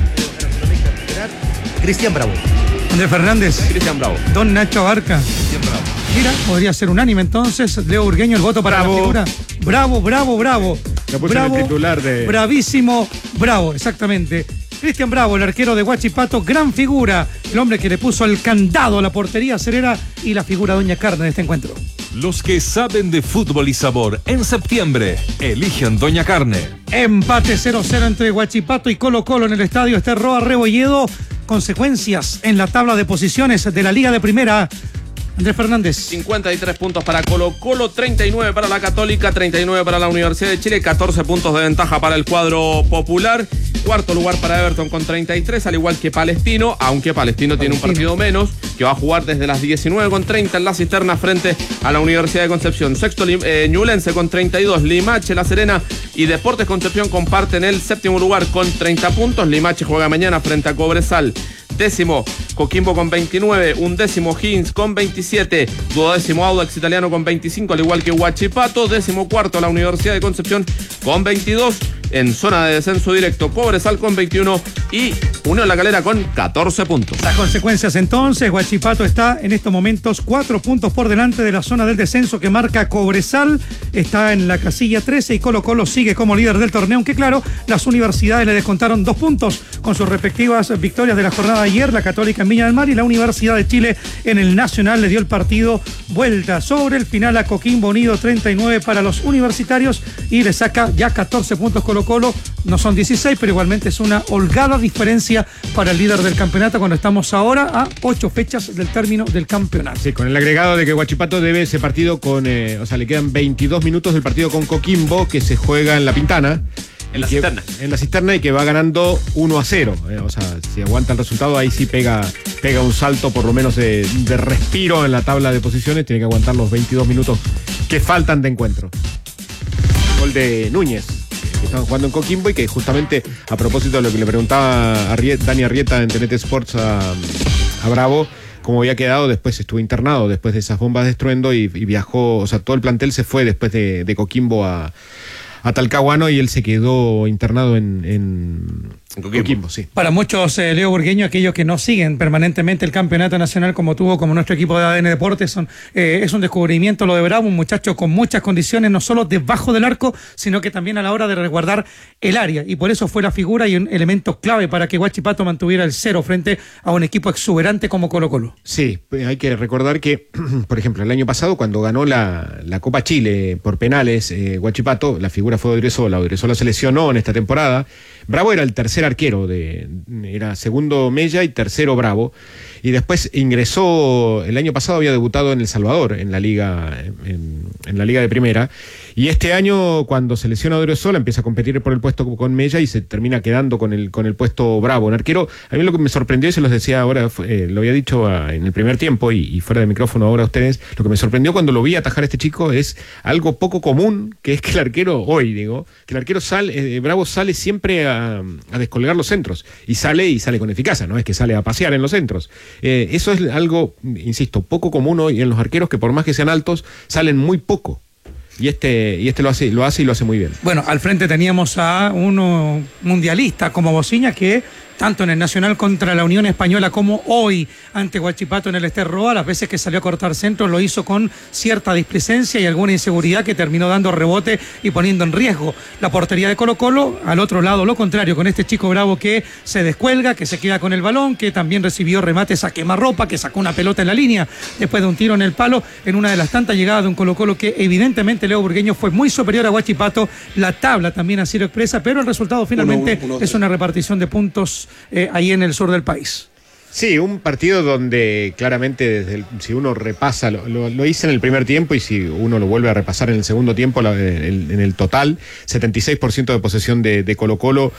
Cristian Bravo. Andrés Fernández. Cristian Bravo. Don Nacho Abarca. Cristian Bravo. Mira, podría ser unánime entonces. Leo Burgueño, el voto para Bravo. la figura. Bravo, bravo, bravo. Le puse Bravo, el titular de... bravísimo, bravo, exactamente. Cristian Bravo, el arquero de Huachipato, gran figura. El hombre que le puso el candado a la portería cerera y la figura Doña Carne de este encuentro. Los que saben de fútbol y sabor en septiembre eligen Doña Carne. Empate cero cero entre Huachipato y Colo Colo en el estadio Esterroa Rebolledo. Consecuencias en la tabla de posiciones de la Liga de Primera. Andrés Fernández. cincuenta y tres puntos para Colo Colo, treinta y nueve para la Católica, treinta y nueve para la Universidad de Chile, catorce puntos de ventaja para el cuadro popular. Cuarto lugar para Everton con treinta y tres, al igual que Palestino, aunque Palestino, Palestino tiene un partido menos, que va a jugar desde las diecinueve con treinta en la cisterna frente a la Universidad de Concepción. Sexto, eh, Ñublense con treinta y dos, Limache, La Serena y Deportes Concepción comparten el séptimo lugar con treinta puntos. Limache juega mañana frente a Cobresal. Décimo, Coquimbo con veintinueve, undécimo Higgins con veintisiete, duodécimo Audax Italiano con veinticinco, al igual que Huachipato, décimo cuarto la Universidad de Concepción con veintidós, en zona de descenso directo Cobresal con veintiuno y Unión La Calera con catorce puntos. Las consecuencias entonces, Huachipato está en estos momentos cuatro puntos por delante de la zona del descenso que marca Cobresal, está en la casilla trece y Colo Colo sigue como líder del torneo, aunque claro, las universidades le descontaron dos puntos con sus respectivas victorias de la jornada de ayer, la Católica en Viña del Mar y la Universidad de Chile en el Nacional le dio el partido vuelta sobre el final a Coquimbo Unido, treinta y nueve para los universitarios y le saca ya catorce puntos Colo Colo, no son dieciséis, pero igualmente es una holgada diferencia para el líder del campeonato cuando estamos ahora a ocho fechas del término del campeonato. Sí, con el agregado de que Huachipato debe ese partido con, eh, o sea, le quedan veintidós minutos del partido con Coquimbo que se juega en La Pintana. En la que, cisterna. En la cisterna y que va ganando uno a cero. Eh, o sea, si aguanta el resultado, ahí sí pega, pega un salto por lo menos de, de respiro en la tabla de posiciones. Tiene que aguantar los veintidós minutos que faltan de encuentro. Gol de Núñez, que estaban jugando en Coquimbo y que justamente a propósito de lo que le preguntaba a Riet, Dani Arrieta en T N T Sports a, a Bravo, cómo había quedado, después estuvo internado después de esas bombas de estruendo y, y viajó, o sea, todo el plantel se fue después de, de Coquimbo a... a Talcahuano y él se quedó internado en, en Coquimbo. Coquimbo, sí. Para muchos, eh, Leo Burgueño, aquellos que no siguen permanentemente el campeonato nacional como tuvo como nuestro equipo de A D N Deportes, son, eh, es un descubrimiento lo de Bravo, un muchacho con muchas condiciones, no solo debajo del arco, sino que también a la hora de resguardar el área, y por eso fue la figura y un elemento clave para que Huachipato mantuviera el cero frente a un equipo exuberante como Colo Colo. Sí, hay que recordar que, por ejemplo, el año pasado cuando ganó la, la Copa Chile por penales, eh, Huachipato, la figura fue Odriozola, Odriozola se lesionó en esta temporada. Bravo era el tercer arquero, de, era segundo Mella y tercero Bravo, y después ingresó, el año pasado había debutado en El Salvador, en la liga, en, en la liga de primera, Y este año, cuando se lesiona a Odriozola, empieza a competir por el puesto con Mella y se termina quedando con el, con el puesto Bravo. Un arquero, a mí lo que me sorprendió, y se los decía ahora, fue, eh, lo había dicho a, en el primer tiempo y, y fuera de micrófono ahora a ustedes, lo que me sorprendió cuando lo vi atajar a este chico es algo poco común, que es que el arquero, hoy digo, que el arquero sale, eh, Bravo sale siempre a, a descolgar los centros, y sale y sale con eficacia, no es que sale a pasear en los centros. Eh, eso es algo, insisto, poco común hoy en los arqueros, que por más que sean altos, salen muy poco. Y este, y este lo hace, lo hace y lo hace muy bien. Bueno, al frente teníamos a uno mundialista como Bociña, que tanto en el Nacional contra la Unión Española como hoy ante Huachipato en el Ester Roa, las veces que salió a cortar centro lo hizo con cierta displicencia y alguna inseguridad que terminó dando rebote y poniendo en riesgo la portería de Colo-Colo. Al otro lado, lo contrario, con este chico Bravo que se descuelga, que se queda con el balón, que también recibió remates a quemarropa, que sacó una pelota en la línea después de un tiro en el palo en una de las tantas llegadas de un Colo-Colo que evidentemente Leo Burgueño fue muy superior a Huachipato. La tabla también así lo expresa, pero el resultado finalmente uno, uno, uno, es una repartición de puntos Eh, ahí en el sur del país. Sí, un partido donde claramente, desde el, si uno repasa, lo, lo, lo hice en el primer tiempo y si uno lo vuelve a repasar en el segundo tiempo, la, el, en el total, setenta y seis por ciento de posesión de, de Colo-Colo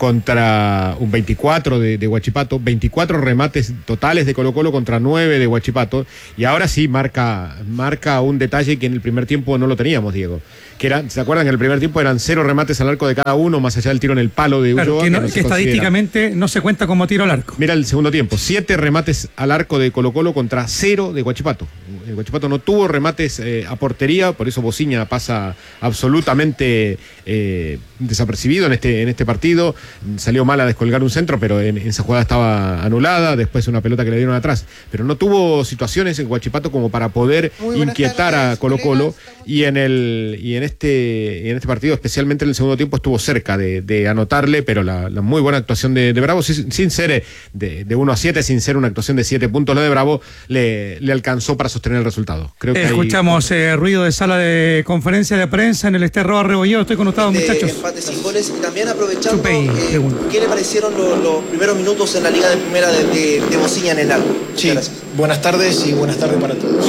contra un veinticuatro de, de Huachipato, veinticuatro remates totales de Colo-Colo contra nueve de Huachipato, y ahora sí marca, marca un detalle que en el primer tiempo no lo teníamos, Diego. Que era, ¿se acuerdan que en el primer tiempo eran cero remates al arco de cada uno, más allá del tiro en el palo de Ulloa? Claro, que, no, que, no que estadísticamente no se cuenta como tiro al arco. Mira el segundo tiempo, siete remates al arco de Colo-Colo contra cero de Huachipato. El Huachipato no tuvo remates eh, a portería, por eso Bociña pasa absolutamente eh, desapercibido en este, en este partido. Salió mal a descolgar un centro, pero en, en esa jugada estaba anulada, después una pelota que le dieron atrás. Pero no tuvo situaciones en Huachipato como para poder inquietar tardes, a Colo-Colo, y en el y en este y en este partido, especialmente en el segundo tiempo, estuvo cerca de, de anotarle, pero la, la muy buena actuación de, de Bravo, sin, sin ser de, de uno a siete, sin ser una actuación de siete puntos, la de Bravo le, le alcanzó para sostener el resultado. Creo que escuchamos hay... eh, ruido de sala de conferencia de prensa en el Ester Roa Rebolledo. Estoy con ustedes, muchachos. Empate sin goles, y también aprovechando, Chupey, eh, ¿qué le parecieron los, los primeros minutos en la Liga de Primera de, de, de Bociña en el arco? Sí, buenas tardes y buenas tardes para todos.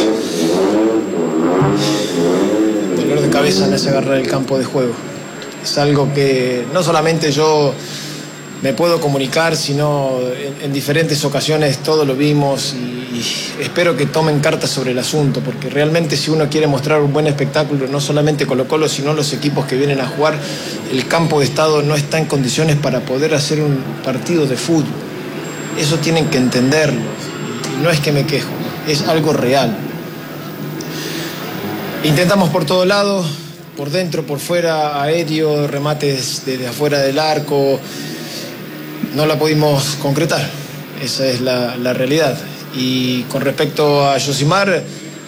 Dolor de cabeza me hace agarrar el campo de juego. Es algo que no solamente yo me puedo comunicar, sino en, en diferentes ocasiones todos lo vimos, y, y espero que tomen cartas sobre el asunto, porque realmente si uno quiere mostrar un buen espectáculo, no solamente Colo-Colo, sino los equipos que vienen a jugar, el campo de estado no está en condiciones para poder hacer un partido de fútbol. Eso tienen que entenderlo, y no es que me quejo, es algo real. Intentamos por todos lados, por dentro, por fuera, aéreo, remates desde afuera del arco. No la pudimos concretar, esa es la, la realidad. Y con respecto a Yosimar,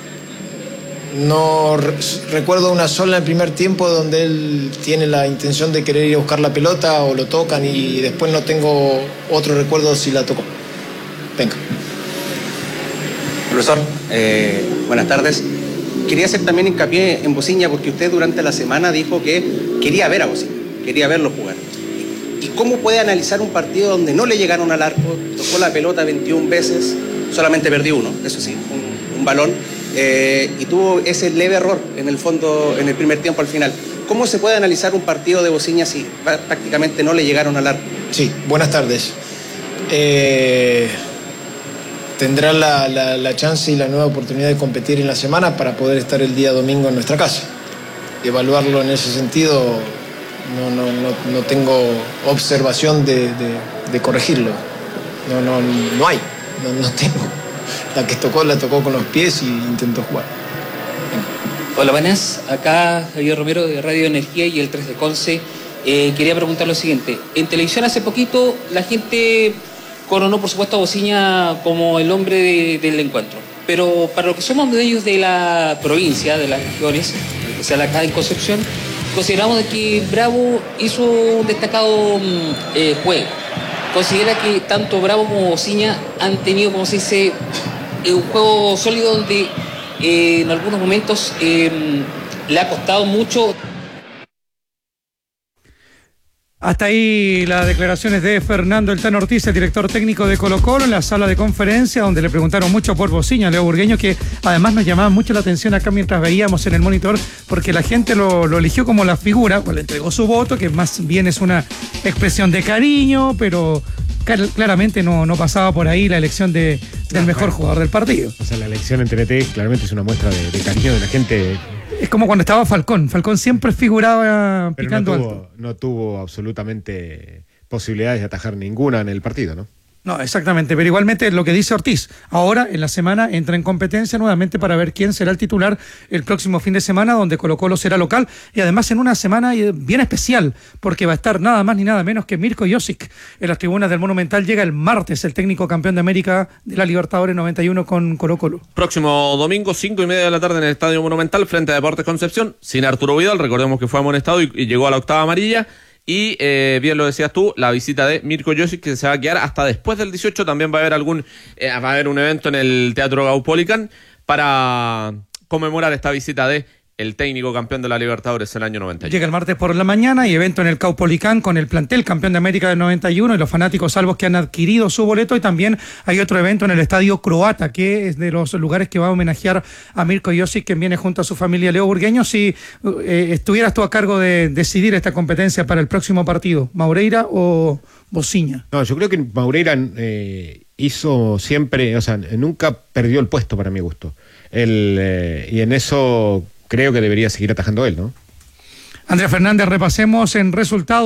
no re recuerdo una sola en el primer tiempo donde él tiene la intención de querer ir a buscar la pelota o lo tocan, y después no tengo otro recuerdo si la tocó. Venga. Profesor, eh, buenas tardes. Quería hacer también hincapié en Bociña, porque usted durante la semana dijo que quería ver a Bociña, quería verlo jugar. ¿Y cómo puede analizar un partido donde no le llegaron al arco, tocó la pelota veintiuna veces, solamente perdió uno, eso sí, un, un balón, eh, y tuvo ese leve error en el fondo, en el primer tiempo al final? ¿Cómo se puede analizar un partido de Bociña si prácticamente no le llegaron al arco? Sí, buenas tardes. Eh... Tendrá la, la, la chance y la nueva oportunidad de competir en la semana para poder estar el día domingo en nuestra casa. Evaluarlo en ese sentido, no, no, no, no tengo observación de, de, de corregirlo. No, no, no hay, no, no tengo. La que tocó, la tocó con los pies y intentó jugar. Venga. Hola, buenas. Acá Javier Romero de Radio Energía y el tres de Conce. Eh, quería preguntar lo siguiente. En televisión hace poquito la gente coronó, por supuesto, a Bociña como el hombre de, del encuentro. Pero para los que somos dueños de la provincia, de las regiones, o sea, acá en Concepción, consideramos de que Bravo hizo un destacado eh, juego. Considera que tanto Bravo como Bociña han tenido, como se dice, eh, un juego sólido donde eh, en algunos momentos eh, le ha costado mucho. Hasta ahí las declaraciones de Fernando El Tano Ortiz, el director técnico de Colo-Colo, en la sala de conferencia, donde le preguntaron mucho por Bociña, Leo Burgueño, que además nos llamaba mucho la atención acá mientras veíamos en el monitor, porque la gente lo, lo eligió como la figura, o le entregó su voto, que más bien es una expresión de cariño, pero claramente no, no pasaba por ahí la elección de, del no, mejor claro. jugador del partido. O sea, la elección en T N T claramente es una muestra de, de cariño de la gente. Es como cuando estaba Falcón. Falcón siempre figuraba pero picando no tuvo, alto. No tuvo absolutamente posibilidades de atajar ninguna en el partido, ¿no? No, exactamente, pero igualmente lo que dice Ortiz, ahora en la semana entra en competencia nuevamente para ver quién será el titular el próximo fin de semana, donde Colo-Colo será local, y además en una semana bien especial, porque va a estar nada más ni nada menos que Mirko Josic en las tribunas del Monumental. Llega el martes el técnico campeón de América de la Libertadores noventa y uno con Colo-Colo. Próximo domingo, cinco y media de la tarde en el Estadio Monumental, frente a Deportes Concepción, sin Arturo Vidal, recordemos que fue amonestado y, y llegó a la octava amarilla. Y eh, bien lo decías tú, la visita de Mirko Josic, que se va a quedar hasta después del dieciocho. También va a haber algún eh, va a haber un evento en el Teatro Gaupolican para conmemorar esta visita de el técnico campeón de la Libertadores en el año noventa y uno. Llega el martes por la mañana y evento en el Caupolicán con el plantel campeón de América del noventa y uno y los fanáticos salvos que han adquirido su boleto, y también hay otro evento en el Estadio Croata, que es de los lugares que va a homenajear a Mirko Josic, quien viene junto a su familia. Leo Burgueño, si eh, estuvieras tú a cargo de decidir esta competencia para el próximo partido, ¿Maureira o Bociña? No, yo creo que Maureira eh, hizo siempre, o sea, nunca perdió el puesto para mi gusto. El, eh, y en eso creo que debería seguir atajando él, ¿no? Andrea Fernández, repasemos en resultados.